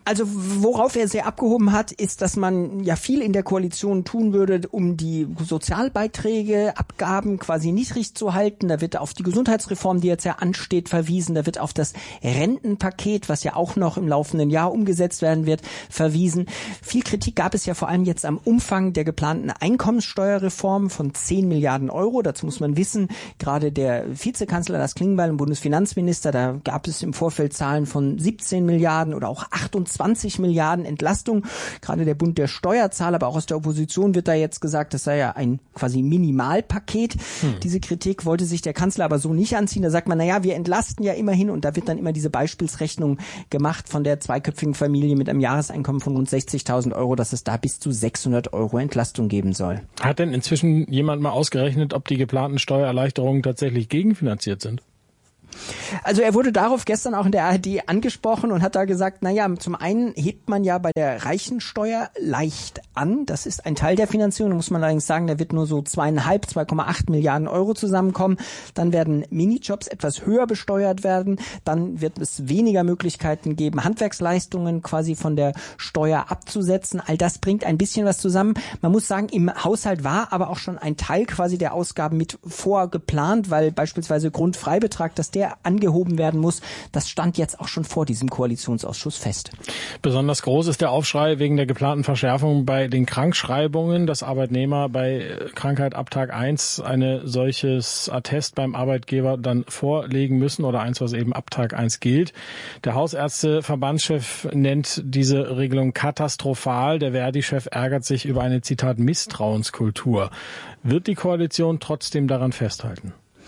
Also worauf er sehr abgehoben hat, ist, dass man ja viel in der Koalition tun würde, um die Sozialbeiträge, Abgaben quasi niedrig zu halten. Da wird auf die Gesundheitsreform, die jetzt ja ansteht, verwiesen. Da wird auf das Rentenpaket, was ja auch noch im laufenden Jahr umgesetzt werden wird, verwiesen. Viel Kritik gab es ja vor allem jetzt am Umfang der geplanten Einkommenssteuerreform von zehn Milliarden Euro. Dazu muss man wissen, gerade der Vizekanzler Lars Klingbeil und Bundesfinanzminister, da gab es im Vorfeld Zahlen von siebzehn Milliarden oder auch achtundzwanzig Milliarden Entlastung. Gerade der Bund der Steuerzahler, aber auch aus der Opposition wird da jetzt gesagt, das sei ja ein quasi Minimalpaket. Hm. Diese Kritik wollte sich der Kanzler aber so nicht anziehen. Da sagt man, naja, wir entlasten ja immerhin, und da wird dann immer diese Beispielsrechnung gemacht von der zweiköpfigen Familie mit einem Jahreseinkommen von rund sechzigtausend Euro, dass es da bis zu sechshundert Euro Entlastung geben soll.
Hat denn inzwischen jemand mal ausgerechnet, ob die geplanten Steuererleichterungen tatsächlich gegenfinanziert sind?
Also er wurde darauf gestern auch in der A R D angesprochen und hat da gesagt, naja, zum einen hebt man ja bei der Reichensteuer leicht an. Das ist ein Teil der Finanzierung. Da muss man allerdings sagen, da wird nur so zweieinhalb, zwei Komma acht Milliarden Euro zusammenkommen. Dann werden Minijobs etwas höher besteuert werden. Dann wird es weniger Möglichkeiten geben, Handwerksleistungen quasi von der Steuer abzusetzen. All das bringt ein bisschen was zusammen. Man muss sagen, im Haushalt war aber auch schon ein Teil quasi der Ausgaben mit vorgeplant, weil beispielsweise Grundfreibetrag, dass der angehoben werden muss. Das stand jetzt auch schon vor diesem Koalitionsausschuss fest.
Besonders groß ist der Aufschrei wegen der geplanten Verschärfung bei den Krankschreibungen, dass Arbeitnehmer bei Krankheit ab Tag eins eine solches Attest beim Arbeitgeber dann vorlegen müssen oder eins, was eben ab Tag eins gilt. Der Hausärzteverbandschef nennt diese Regelung katastrophal. Der Verdi-Chef ärgert sich über eine, Zitat, Misstrauenskultur. Wird die Koalition trotzdem daran festhalten?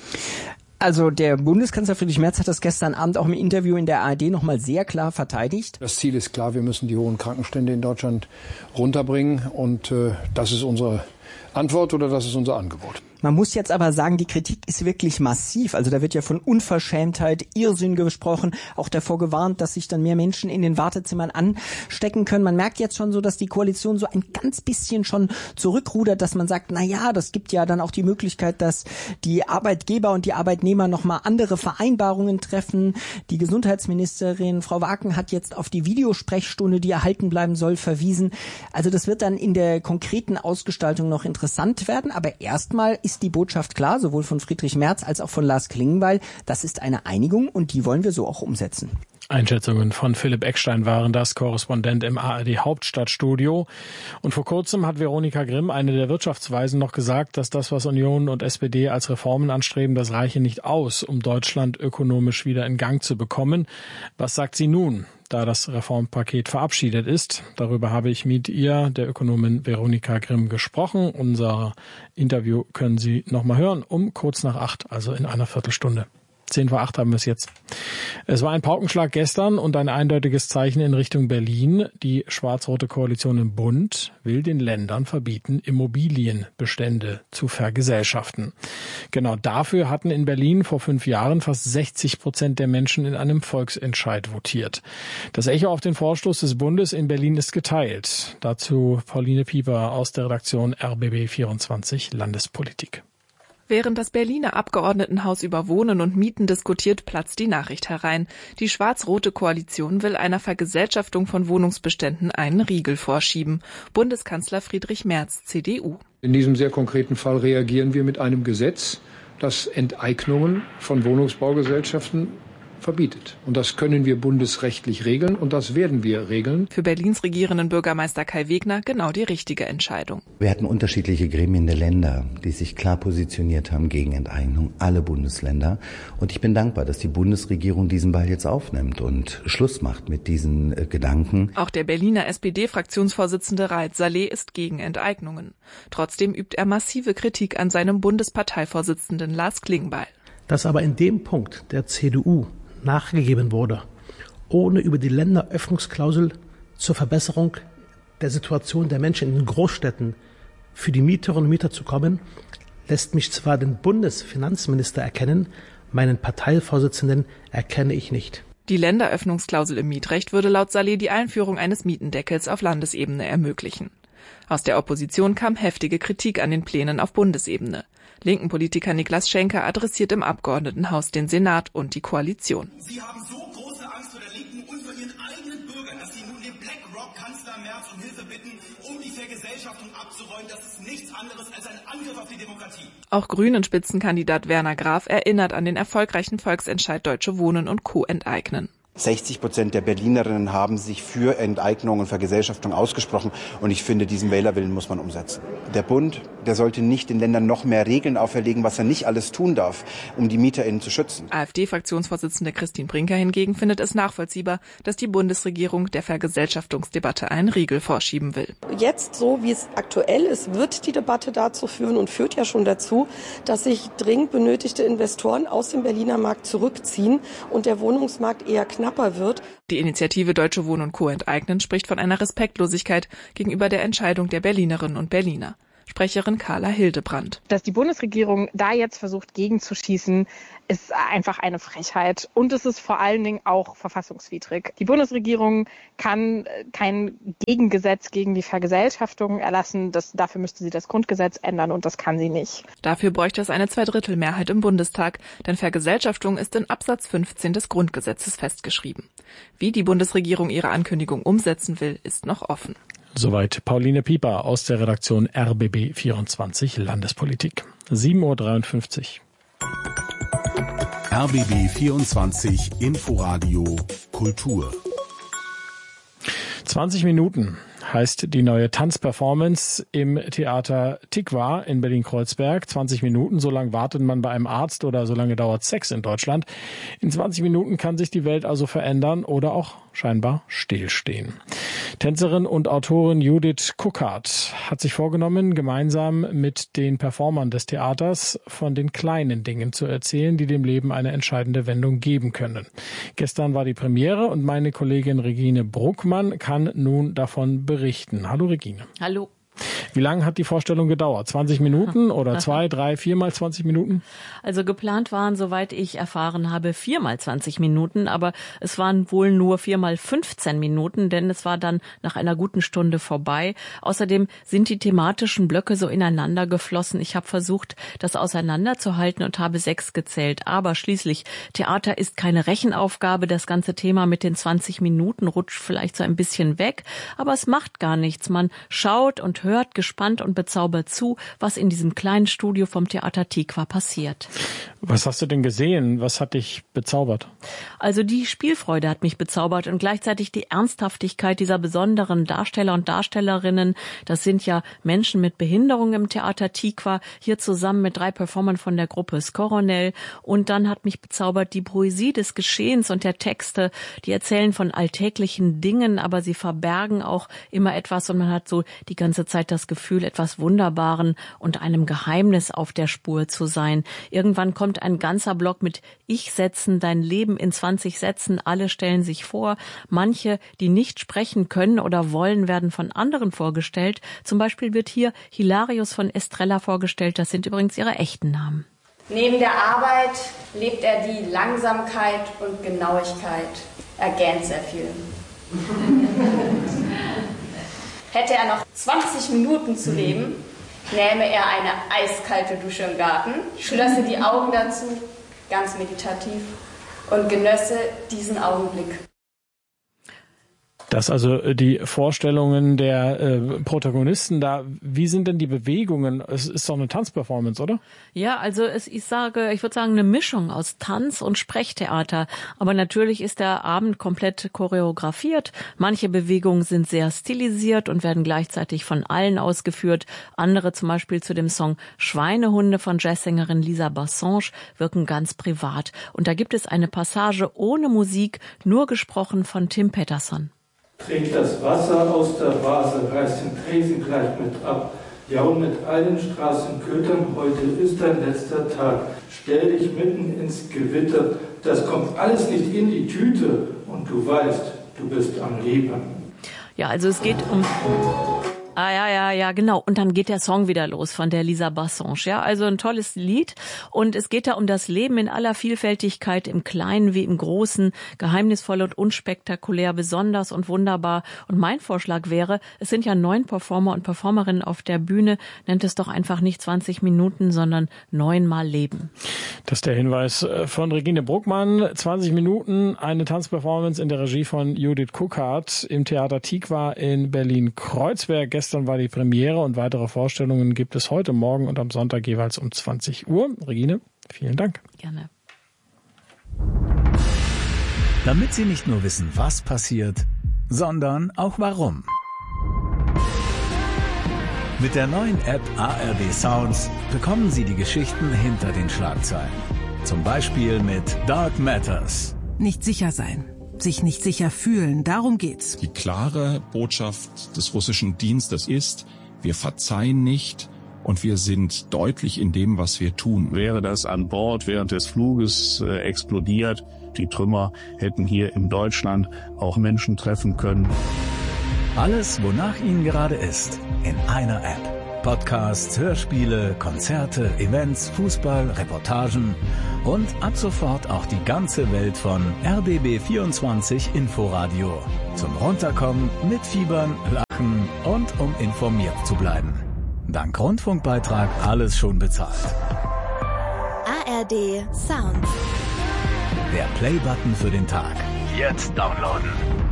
Also der Bundeskanzler Friedrich Merz hat das gestern Abend auch im Interview in der A R D nochmal sehr klar verteidigt.
Das Ziel ist klar, wir müssen die hohen Krankenstände in Deutschland runterbringen, und äh, das ist unsere Antwort oder das ist unser Angebot.
Man muss jetzt aber sagen, die Kritik ist wirklich massiv. Also da wird ja von Unverschämtheit, Irrsinn gesprochen, auch davor gewarnt, dass sich dann mehr Menschen in den Wartezimmern anstecken können. Man merkt jetzt schon so, dass die Koalition so ein ganz bisschen schon zurückrudert, dass man sagt, na ja, das gibt ja dann auch die Möglichkeit, dass die Arbeitgeber und die Arbeitnehmer nochmal andere Vereinbarungen treffen. Die Gesundheitsministerin Frau Wagen hat jetzt auf die Videosprechstunde, die erhalten bleiben soll, verwiesen. Also das wird dann in der konkreten Ausgestaltung noch interessant werden. Aber erstmal ist die Botschaft klar, sowohl von Friedrich Merz als auch von Lars Klingbeil. Das ist eine Einigung und die wollen wir so auch umsetzen.
Einschätzungen von Philipp Eckstein waren das, Korrespondent im A R D Hauptstadtstudio. Und vor kurzem hat Veronika Grimm, eine der Wirtschaftsweisen, noch gesagt, dass das, was Union und S P D als Reformen anstreben, das reiche nicht aus, um Deutschland ökonomisch wieder in Gang zu bekommen. Was sagt sie nun, da das Reformpaket verabschiedet ist? Darüber habe ich mit ihr, der Ökonomin Veronika Grimm, gesprochen. Unser Interview können Sie noch mal hören um kurz nach acht, also in einer Viertelstunde. Zehn vor acht haben wir es jetzt. Es war ein Paukenschlag gestern und ein eindeutiges Zeichen in Richtung Berlin. Die schwarz-rote Koalition im Bund will den Ländern verbieten, Immobilienbestände zu vergesellschaften. Genau dafür hatten in Berlin vor fünf Jahren fast sechzig Prozent der Menschen in einem Volksentscheid votiert. Das Echo auf den Vorstoß des Bundes in Berlin ist geteilt. Dazu Pauline Pieper aus der Redaktion R B B vierundzwanzig Landespolitik.
Während das Berliner Abgeordnetenhaus über Wohnen und Mieten diskutiert, platzt die Nachricht herein. Die schwarz-rote Koalition will einer Vergesellschaftung von Wohnungsbeständen einen Riegel vorschieben. Bundeskanzler Friedrich Merz, C D U.
In diesem sehr konkreten Fall reagieren wir mit einem Gesetz, das Enteignungen von Wohnungsbaugesellschaften verbietet. Und das können wir bundesrechtlich regeln und das werden wir regeln.
Für Berlins regierenden Bürgermeister Kai Wegner genau die richtige Entscheidung.
Wir hatten unterschiedliche Gremien der Länder, die sich klar positioniert haben gegen Enteignung, alle Bundesländer. Und ich bin dankbar, dass die Bundesregierung diesen Ball jetzt aufnimmt und Schluss macht mit diesen äh, Gedanken.
Auch der Berliner S P D-Fraktionsvorsitzende Raed Saleh ist gegen Enteignungen. Trotzdem übt er massive Kritik an seinem Bundesparteivorsitzenden Lars Klingbeil.
Dass aber in dem Punkt der C D U nachgegeben wurde, ohne über die Länderöffnungsklausel zur Verbesserung der Situation der Menschen in den Großstädten für die Mieterinnen und Mieter zu kommen, lässt mich zwar den Bundesfinanzminister erkennen, meinen Parteivorsitzenden erkenne ich nicht.
Die Länderöffnungsklausel im Mietrecht würde laut Saleh die Einführung eines Mietendeckels auf Landesebene ermöglichen. Aus der Opposition kam heftige Kritik an den Plänen auf Bundesebene. Linken Politiker Niklas Schenker adressiert im Abgeordnetenhaus den Senat und die Koalition.
Sie haben so große Angst vor der Linken und vor Ihren eigenen Bürgern, dass Sie nun dem
Kanzler Merz um Hilfe bitten, um die Vergesellschaftung abzuräumen. Das ist nichts anderes als ein Angriff auf die Demokratie.
Auch Grünen-Spitzenkandidat Werner Graf erinnert an den erfolgreichen Volksentscheid Deutsche Wohnen und Co. enteignen.
sechzig Prozent der Berlinerinnen haben sich für Enteignung und Vergesellschaftung ausgesprochen. Und ich finde, diesen Wählerwillen muss man umsetzen. Der Bund, der sollte nicht den Ländern noch mehr Regeln auferlegen, was er nicht alles tun darf, um die MieterInnen zu schützen.
AfD-Fraktionsvorsitzende Christine Brinker hingegen findet es nachvollziehbar, dass die Bundesregierung der Vergesellschaftungsdebatte einen Riegel vorschieben will.
Jetzt, so wie es aktuell ist, wird die Debatte dazu führen und führt ja schon dazu, dass sich dringend benötigte Investoren aus dem Berliner Markt zurückziehen und der Wohnungsmarkt eher knapper wird.
Die Initiative Deutsche Wohnen und Co. enteignen spricht von einer Respektlosigkeit gegenüber der Entscheidung der Berlinerinnen und Berliner. Sprecherin Carla Hildebrand.
Dass die Bundesregierung da jetzt versucht, gegenzuschießen, ist einfach eine Frechheit. Und es ist vor allen Dingen auch verfassungswidrig. Die Bundesregierung kann kein Gegengesetz gegen die Vergesellschaftung erlassen. Das, dafür müsste sie das Grundgesetz ändern und das kann sie nicht.
Dafür bräuchte es eine Zweidrittelmehrheit im Bundestag, denn Vergesellschaftung ist in Absatz fünfzehn des Grundgesetzes festgeschrieben. Wie die Bundesregierung ihre Ankündigung umsetzen will, ist noch offen.
Soweit Pauline Pieper aus der Redaktion R B B vierundzwanzig Landespolitik. sieben Uhr dreiundfünfzig.
R B B vierundzwanzig Inforadio Kultur.
zwanzig Minuten heißt die neue Tanzperformance im Theater Tikva in Berlin-Kreuzberg. zwanzig Minuten, so lange wartet man bei einem Arzt oder so lange dauert Sex in Deutschland. In zwanzig Minuten kann sich die Welt also verändern oder auch scheinbar stillstehen. Tänzerin und Autorin Judith Kuckert hat sich vorgenommen, gemeinsam mit den Performern des Theaters von den kleinen Dingen zu erzählen, die dem Leben eine entscheidende Wendung geben können. Gestern war die Premiere und meine Kollegin Regine Bruckmann kann nun davon berichten. Hallo Regine.
Hallo.
Wie lange hat die Vorstellung gedauert? zwanzig Minuten oder zwei, drei, viermal zwanzig Minuten?
Also geplant waren, soweit ich erfahren habe, viermal zwanzig Minuten, aber es waren wohl nur viermal fünfzehn Minuten, denn es war dann nach einer guten Stunde vorbei. Außerdem sind die thematischen Blöcke so ineinander geflossen. Ich habe versucht, das auseinanderzuhalten und habe sechs gezählt. Aber schließlich, Theater ist keine Rechenaufgabe. Das ganze Thema mit den zwanzig Minuten rutscht vielleicht so ein bisschen weg, aber es macht gar nichts. Man schaut und hört gespannt und bezaubert zu, was in diesem kleinen Studio vom Theater Tikva passiert.
Was hast du denn gesehen? Was hat dich bezaubert?
Also die Spielfreude hat mich bezaubert und gleichzeitig die Ernsthaftigkeit dieser besonderen Darsteller und Darstellerinnen. Das sind ja Menschen mit Behinderung im Theater Tikva, hier zusammen mit drei Performern von der Gruppe Skoronel. Und dann hat mich bezaubert die Poesie des Geschehens und der Texte. Die erzählen von alltäglichen Dingen, aber sie verbergen auch immer etwas und man hat so die ganze Zeit das Gefühl, etwas Wunderbaren und einem Geheimnis auf der Spur zu sein. Irgendwann kommt ein ganzer Block mit Ich-Sätzen, dein Leben in zwanzig Sätzen. Alle stellen sich vor. Manche, die nicht sprechen können oder wollen, werden von anderen vorgestellt. Zum Beispiel wird hier Hilarius von Estrella vorgestellt. Das sind übrigens ihre echten Namen.
Neben der Arbeit lebt er die Langsamkeit und Genauigkeit. Er gähnt sehr viel. Hätte er noch zwanzig Minuten zu leben, nähme er eine eiskalte Dusche im Garten, schlösse die Augen dazu, ganz meditativ, und genösse diesen Augenblick.
Das also die Vorstellungen der äh, Protagonisten da. Wie sind denn die Bewegungen? Es ist doch eine Tanzperformance, oder?
Ja, also es, ich sage, ich würde sagen, eine Mischung aus Tanz und Sprechtheater. Aber natürlich ist der Abend komplett choreografiert. Manche Bewegungen sind sehr stilisiert und werden gleichzeitig von allen ausgeführt. Andere, zum Beispiel zu dem Song Schweinehunde von Jazzsängerin Lisa Bassange, wirken ganz privat. Und da gibt es eine Passage ohne Musik, nur gesprochen von Tim Petterson.
Trägt das Wasser aus der Vase, reißt den Tresen gleich mit ab. Jaun mit allen Straßenkötern, heute ist dein letzter Tag. Stell dich mitten ins Gewitter, das kommt alles nicht in die Tüte. Und du weißt, du bist am Leben.
Ja, also es geht um... Ah, ja, ja, ja, genau. Und dann geht der Song wieder los von der Lisa Bassange. Ja, also ein tolles Lied. Und es geht da um das Leben in aller Vielfältigkeit, im Kleinen wie im Großen, geheimnisvoll und unspektakulär, besonders und wunderbar. Und mein Vorschlag wäre, es sind ja neun Performer und Performerinnen auf der Bühne, nennt es doch einfach nicht zwanzig Minuten, sondern neunmal Leben.
Das ist der Hinweis von Regine Bruckmann. zwanzig Minuten, eine Tanzperformance in der Regie von Judith Kuckhardt im Theater Tikva in Berlin-Kreuzberg. Gestern war die Premiere und weitere Vorstellungen gibt es heute Morgen und am Sonntag jeweils um zwanzig Uhr. Regine, vielen Dank.
Gerne.
Damit Sie nicht nur wissen, was passiert, sondern auch warum. Mit der neuen App A R D Sounds bekommen Sie die Geschichten hinter den Schlagzeilen. Zum Beispiel mit Dark Matters.
Nicht sicher sein. Sich nicht sicher fühlen, darum geht's.
Die klare Botschaft des russischen Dienstes ist, wir verzeihen nicht und wir sind deutlich in dem, was wir tun.
Wäre das an Bord während des Fluges äh, explodiert, die Trümmer hätten hier in Deutschland auch Menschen treffen können.
Alles, wonach Ihnen gerade ist, in einer App. Podcasts, Hörspiele, Konzerte, Events, Fußball, Reportagen und ab sofort auch die ganze Welt von R B B vierundzwanzig Inforadio. Zum Runterkommen, mitfiebern, lachen und um informiert zu bleiben. Dank Rundfunkbeitrag alles schon bezahlt.
A R D Sound.
Der Play-Button für den Tag. Jetzt downloaden.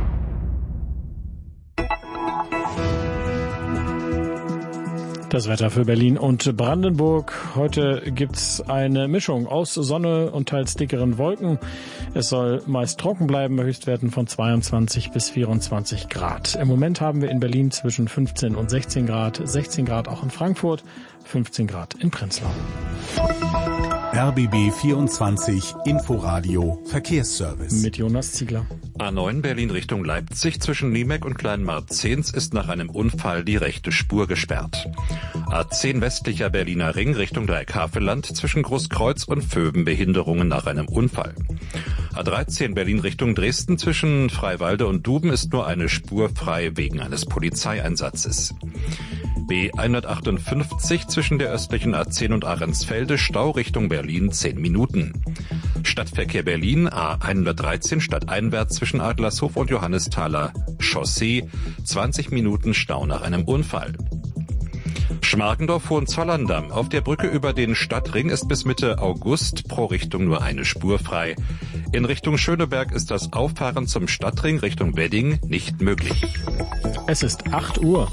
Das Wetter für Berlin und Brandenburg. Heute gibt's eine Mischung aus Sonne und teils dickeren Wolken. Es soll meist trocken bleiben bei Höchstwerten von zweiundzwanzig bis vierundzwanzig Grad. Im Moment haben wir in Berlin zwischen fünfzehn und sechzehn Grad, sechzehn Grad auch in Frankfurt, fünfzehn Grad in Prenzlau.
R B B vierundzwanzig Inforadio Verkehrsservice.
Mit Jonas Ziegler.
A neun Berlin Richtung Leipzig zwischen Niemek und Kleinmarzens ist nach einem Unfall die rechte Spur gesperrt. A zehn westlicher Berliner Ring Richtung Dreieckhavelland zwischen Großkreuz und Vöben Behinderungen nach einem Unfall. A dreizehn Berlin Richtung Dresden zwischen Freiwalde und Duben ist nur eine Spur frei wegen eines Polizeieinsatzes. B hundertachtundfünfzig zwischen der östlichen A zehn und Ahrensfelde Stau Richtung Berlin zehn Minuten. Stadtverkehr Berlin A hundertdreizehn stadteinwärts zwischen Adlershof und Johannesthaler Chaussee zwanzig Minuten Stau nach einem Unfall. Schmargendorf-Hohenzollern-Damm. Auf der Brücke über den Stadtring ist bis Mitte August pro Richtung nur eine Spur frei. In Richtung Schöneberg ist das Auffahren zum Stadtring Richtung Wedding nicht möglich.
Es ist acht Uhr.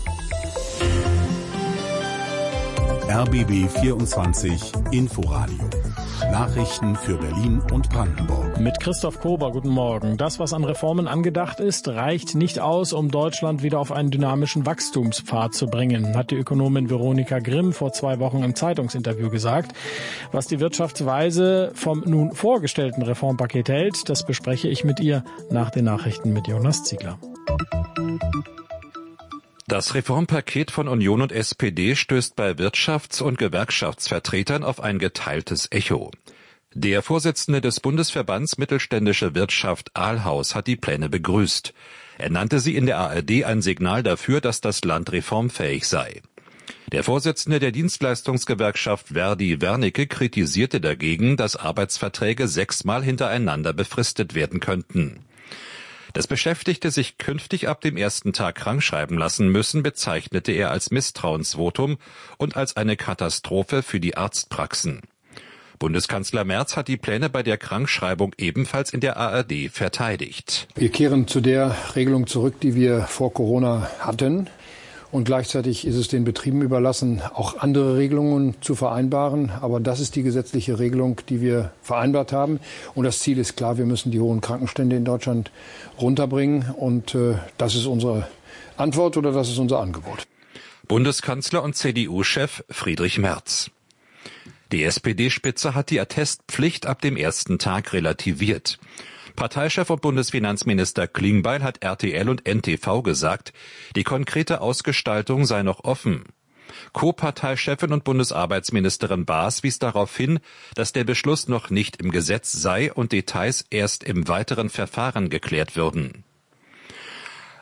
R B B vierundzwanzig Inforadio. Nachrichten für Berlin und Brandenburg.
Mit Christoph Kober, guten Morgen. Das, was an Reformen angedacht ist, reicht nicht aus, um Deutschland wieder auf einen dynamischen Wachstumspfad zu bringen, hat die Ökonomin Veronika Grimm vor zwei Wochen im Zeitungsinterview gesagt. Was die Wirtschaftsweise vom nun vorgestellten Reformpaket hält, das bespreche ich mit ihr nach den Nachrichten mit Jonas Ziegler.
Das Reformpaket von Union und S P D stößt bei Wirtschafts- und Gewerkschaftsvertretern auf ein geteiltes Echo. Der Vorsitzende des Bundesverbands Mittelständische Wirtschaft Ahlhaus hat die Pläne begrüßt. Er nannte sie in der A R D ein Signal dafür, dass das Land reformfähig sei. Der Vorsitzende der Dienstleistungsgewerkschaft Verdi Wernicke kritisierte dagegen, dass Arbeitsverträge sechsmal hintereinander befristet werden könnten. Dass Beschäftigte sich künftig ab dem ersten Tag krankschreiben lassen müssen, bezeichnete er als Misstrauensvotum und als eine Katastrophe für die Arztpraxen. Bundeskanzler Merz hat die Pläne bei der Krankschreibung ebenfalls in der A R D verteidigt.
Wir kehren zu der Regelung zurück, die wir vor Corona hatten. Und gleichzeitig ist es den Betrieben überlassen, auch andere Regelungen zu vereinbaren. Aber das ist die gesetzliche Regelung, die wir vereinbart haben. Und das Ziel ist klar, wir müssen die hohen Krankenstände in Deutschland runterbringen. Und äh, das ist unsere Antwort oder das ist unser Angebot.
Bundeskanzler und C D U-Chef Friedrich Merz. Die S P D-Spitze hat die Attestpflicht ab dem ersten Tag relativiert. Parteichef und Bundesfinanzminister Klingbeil hat R T L und N T V gesagt, die konkrete Ausgestaltung sei noch offen. Co-Parteichefin und Bundesarbeitsministerin Baas wies darauf hin, dass der Beschluss noch nicht im Gesetz sei und Details erst im weiteren Verfahren geklärt würden.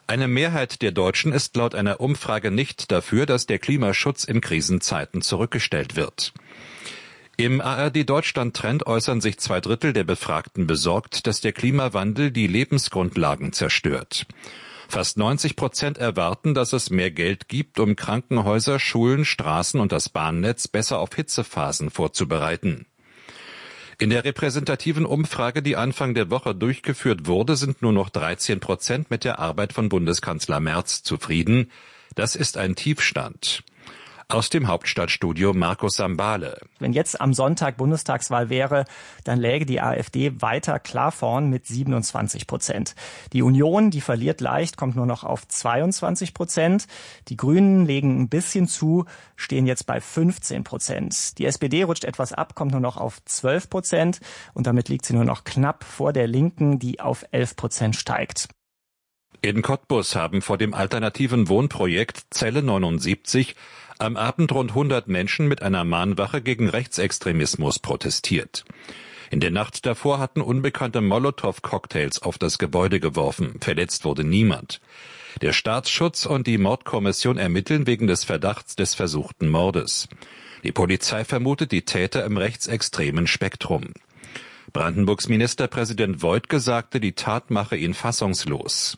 Eine Mehrheit der Deutschen ist laut einer Umfrage nicht dafür, dass der Klimaschutz in Krisenzeiten zurückgestellt wird. Im A R D-Deutschland-Trend äußern sich zwei Drittel der Befragten besorgt, dass der Klimawandel die Lebensgrundlagen zerstört. Fast neunzig Prozent erwarten, dass es mehr Geld gibt, um Krankenhäuser, Schulen, Straßen und das Bahnnetz besser auf Hitzephasen vorzubereiten. In der repräsentativen Umfrage, die Anfang der Woche durchgeführt wurde, sind nur noch dreizehn Prozent mit der Arbeit von Bundeskanzler Merz zufrieden. Das ist ein Tiefstand. Aus dem Hauptstadtstudio Markus Sambale.
Wenn jetzt am Sonntag Bundestagswahl wäre, dann läge die AfD weiter klar vorn mit siebenundzwanzig Prozent. Die Union, die verliert leicht, kommt nur noch auf zweiundzwanzig Prozent. Die Grünen legen ein bisschen zu, stehen jetzt bei fünfzehn Prozent. Die S P D rutscht etwas ab, kommt nur noch auf zwölf Prozent. Und damit liegt sie nur noch knapp vor der Linken, die auf elf Prozent steigt.
In Cottbus haben vor dem alternativen Wohnprojekt Zelle neunundsiebzig am Abend rund hundert Menschen mit einer Mahnwache gegen Rechtsextremismus protestiert. In der Nacht davor hatten Unbekannte Molotow-Cocktails auf das Gebäude geworfen. Verletzt wurde niemand. Der Staatsschutz und die Mordkommission ermitteln wegen des Verdachts des versuchten Mordes. Die Polizei vermutet die Täter im rechtsextremen Spektrum. Brandenburgs Ministerpräsident Woidke sagte, die Tat mache ihn fassungslos.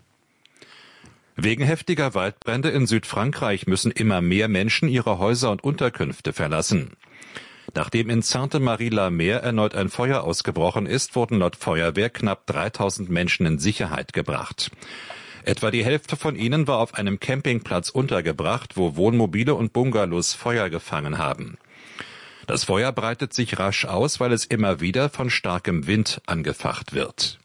Wegen heftiger Waldbrände in Südfrankreich müssen immer mehr Menschen ihre Häuser und Unterkünfte verlassen. Nachdem in Sainte-Marie-la-Mer erneut ein Feuer ausgebrochen ist, wurden laut Feuerwehr knapp dreitausend Menschen in Sicherheit gebracht. Etwa die Hälfte von ihnen war auf einem Campingplatz untergebracht, wo Wohnmobile und Bungalows Feuer gefangen haben. Das Feuer breitet sich rasch aus, weil es immer wieder von starkem Wind angefacht wird.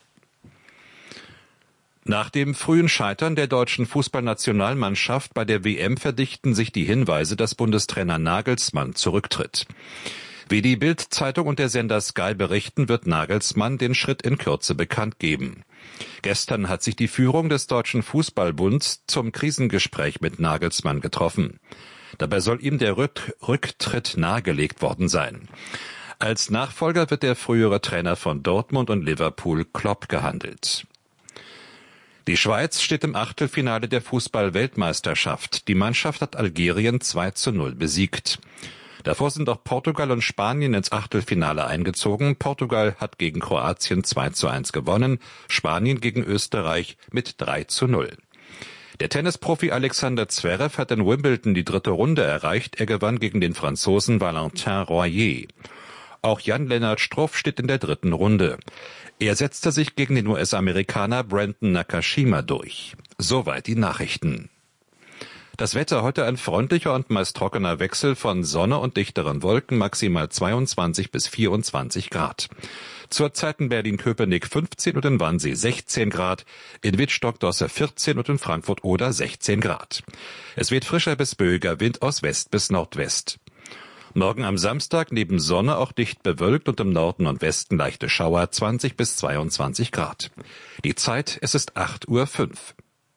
Nach dem frühen Scheitern der deutschen Fußballnationalmannschaft bei der W M verdichten sich die Hinweise, dass Bundestrainer Nagelsmann zurücktritt. Wie die Bild-Zeitung und der Sender Sky berichten, wird Nagelsmann den Schritt in Kürze bekannt geben. Gestern hat sich die Führung des Deutschen Fußballbunds zum Krisengespräch mit Nagelsmann getroffen. Dabei soll ihm der Rück- Rücktritt nahegelegt worden sein. Als Nachfolger wird der frühere Trainer von Dortmund und Liverpool Klopp gehandelt. Die Schweiz steht im Achtelfinale der Fußball-Weltmeisterschaft. Die Mannschaft hat Algerien zwei zu null besiegt. Davor sind auch Portugal und Spanien ins Achtelfinale eingezogen. Portugal hat gegen Kroatien zwei zu eins gewonnen, Spanien gegen Österreich mit drei zu null. Der Tennisprofi Alexander Zverev hat in Wimbledon die dritte Runde erreicht. Er gewann gegen den Franzosen Valentin Royer. Auch Jan-Lennart Struff steht in der dritten Runde. Er setzte sich gegen den U S-Amerikaner Brandon Nakashima durch. Soweit die Nachrichten. Das Wetter heute ein freundlicher und meist trockener Wechsel von Sonne und dichteren Wolken, maximal zweiundzwanzig bis vierundzwanzig Grad. Zurzeit in Berlin-Köpenick fünfzehn und in Wannsee sechzehn Grad, in Wittstock-Dosse vierzehn und in Frankfurt-Oder sechzehn Grad. Es weht frischer bis böiger Wind aus West bis Nordwest. Morgen am Samstag neben Sonne auch dicht bewölkt und im Norden und Westen leichte Schauer, zwanzig bis zweiundzwanzig Grad. Die Zeit, es ist acht Uhr fünf.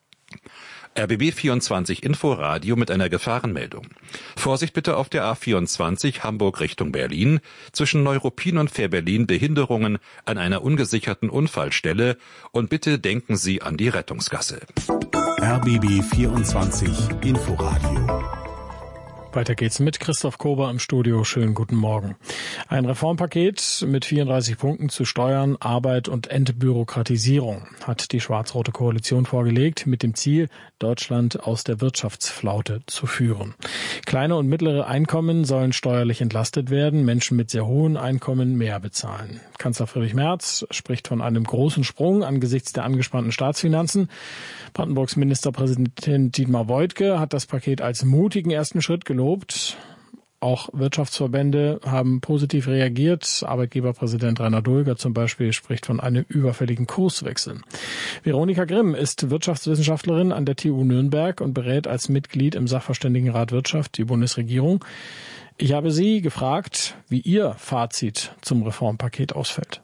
R B B vierundzwanzig Inforadio mit einer Gefahrenmeldung. Vorsicht bitte auf der A vierundzwanzig Hamburg Richtung Berlin. Zwischen Neuruppin und Fährberlin Behinderungen an einer ungesicherten Unfallstelle. Und bitte denken Sie an die Rettungsgasse.
R B B vierundzwanzig Inforadio.
Weiter geht's mit Christoph Kober im Studio. Schönen guten Morgen. Ein Reformpaket mit vierunddreißig Punkten zu Steuern, Arbeit und Entbürokratisierung hat die schwarz-rote Koalition vorgelegt, mit dem Ziel, Deutschland aus der Wirtschaftsflaute zu führen. Kleine und mittlere Einkommen sollen steuerlich entlastet werden, Menschen mit sehr hohen Einkommen mehr bezahlen. Kanzler Friedrich Merz spricht von einem großen Sprung angesichts der angespannten Staatsfinanzen. Brandenburgs Ministerpräsident Dietmar Woidke hat das Paket als mutigen ersten Schritt gelobt. Auch Wirtschaftsverbände haben positiv reagiert. Arbeitgeberpräsident Rainer Dulger zum Beispiel spricht von einem überfälligen Kurswechsel. Veronika Grimm ist Wirtschaftswissenschaftlerin an der T U Nürnberg und berät als Mitglied im Sachverständigenrat Wirtschaft die Bundesregierung. Ich habe Sie gefragt, wie Ihr Fazit zum Reformpaket ausfällt.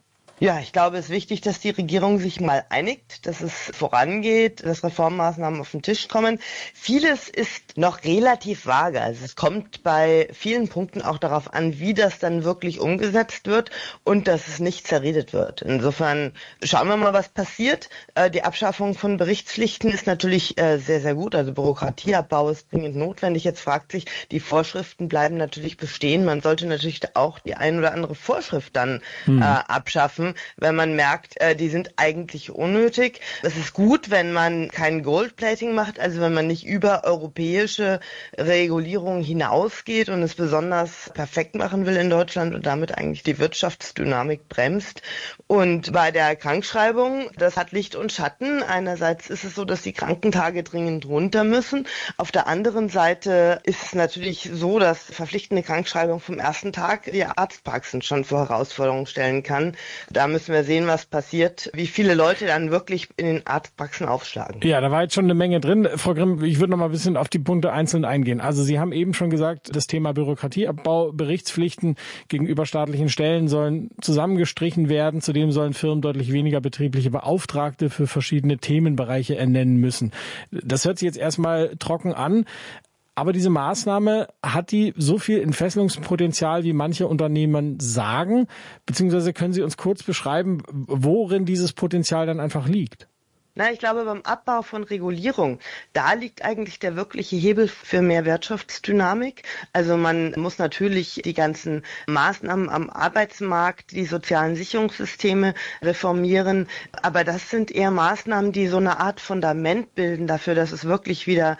Ja, ich glaube, es ist wichtig, dass die Regierung sich mal einigt, dass es vorangeht, dass Reformmaßnahmen auf den Tisch kommen. Vieles ist noch relativ vage. Also es kommt bei vielen Punkten auch darauf an, wie das dann wirklich umgesetzt wird und dass es nicht zerredet wird. Insofern schauen wir mal, was passiert. Die Abschaffung von Berichtspflichten ist natürlich sehr, sehr gut. Also Bürokratieabbau ist dringend notwendig. Jetzt fragt sich, die Vorschriften bleiben natürlich bestehen. Man sollte natürlich auch die ein oder andere Vorschrift dann hm. äh, abschaffen, wenn man merkt, äh, die sind eigentlich unnötig. Es ist gut, wenn man kein Goldplating macht, also wenn man nicht über europäische Regulierungen hinausgeht und es besonders perfekt machen will in Deutschland und damit eigentlich die Wirtschaftsdynamik bremst. Und bei der Krankschreibung, das hat Licht und Schatten. Einerseits ist es so, dass die Krankentage dringend runter müssen. Auf der anderen Seite ist es natürlich so, dass verpflichtende Krankschreibung vom ersten Tag die Arztpraxen schon vor Herausforderungen stellen kann. Da müssen wir sehen, was passiert, wie viele Leute dann wirklich in den Arztpraxen aufschlagen.
Ja, da war jetzt schon eine Menge drin. Frau Grimm, ich würde noch mal ein bisschen auf die Punkte einzeln eingehen. Also Sie haben eben schon gesagt, das Thema Bürokratieabbau, Berichtspflichten gegenüber staatlichen Stellen sollen zusammengestrichen werden. Zudem sollen Firmen deutlich weniger betriebliche Beauftragte für verschiedene Themenbereiche ernennen müssen. Das hört sich jetzt erstmal trocken an. Aber diese Maßnahme, hat die so viel Entfesselungspotenzial, wie manche Unternehmen sagen? Beziehungsweise können Sie uns kurz beschreiben, worin dieses Potenzial dann einfach liegt?
Na, ich glaube, beim Abbau von Regulierung, da liegt eigentlich der wirkliche Hebel für mehr Wirtschaftsdynamik. Also man muss natürlich die ganzen Maßnahmen am Arbeitsmarkt, die sozialen Sicherungssysteme reformieren. Aber das sind eher Maßnahmen, die so eine Art Fundament bilden dafür, dass es wirklich wieder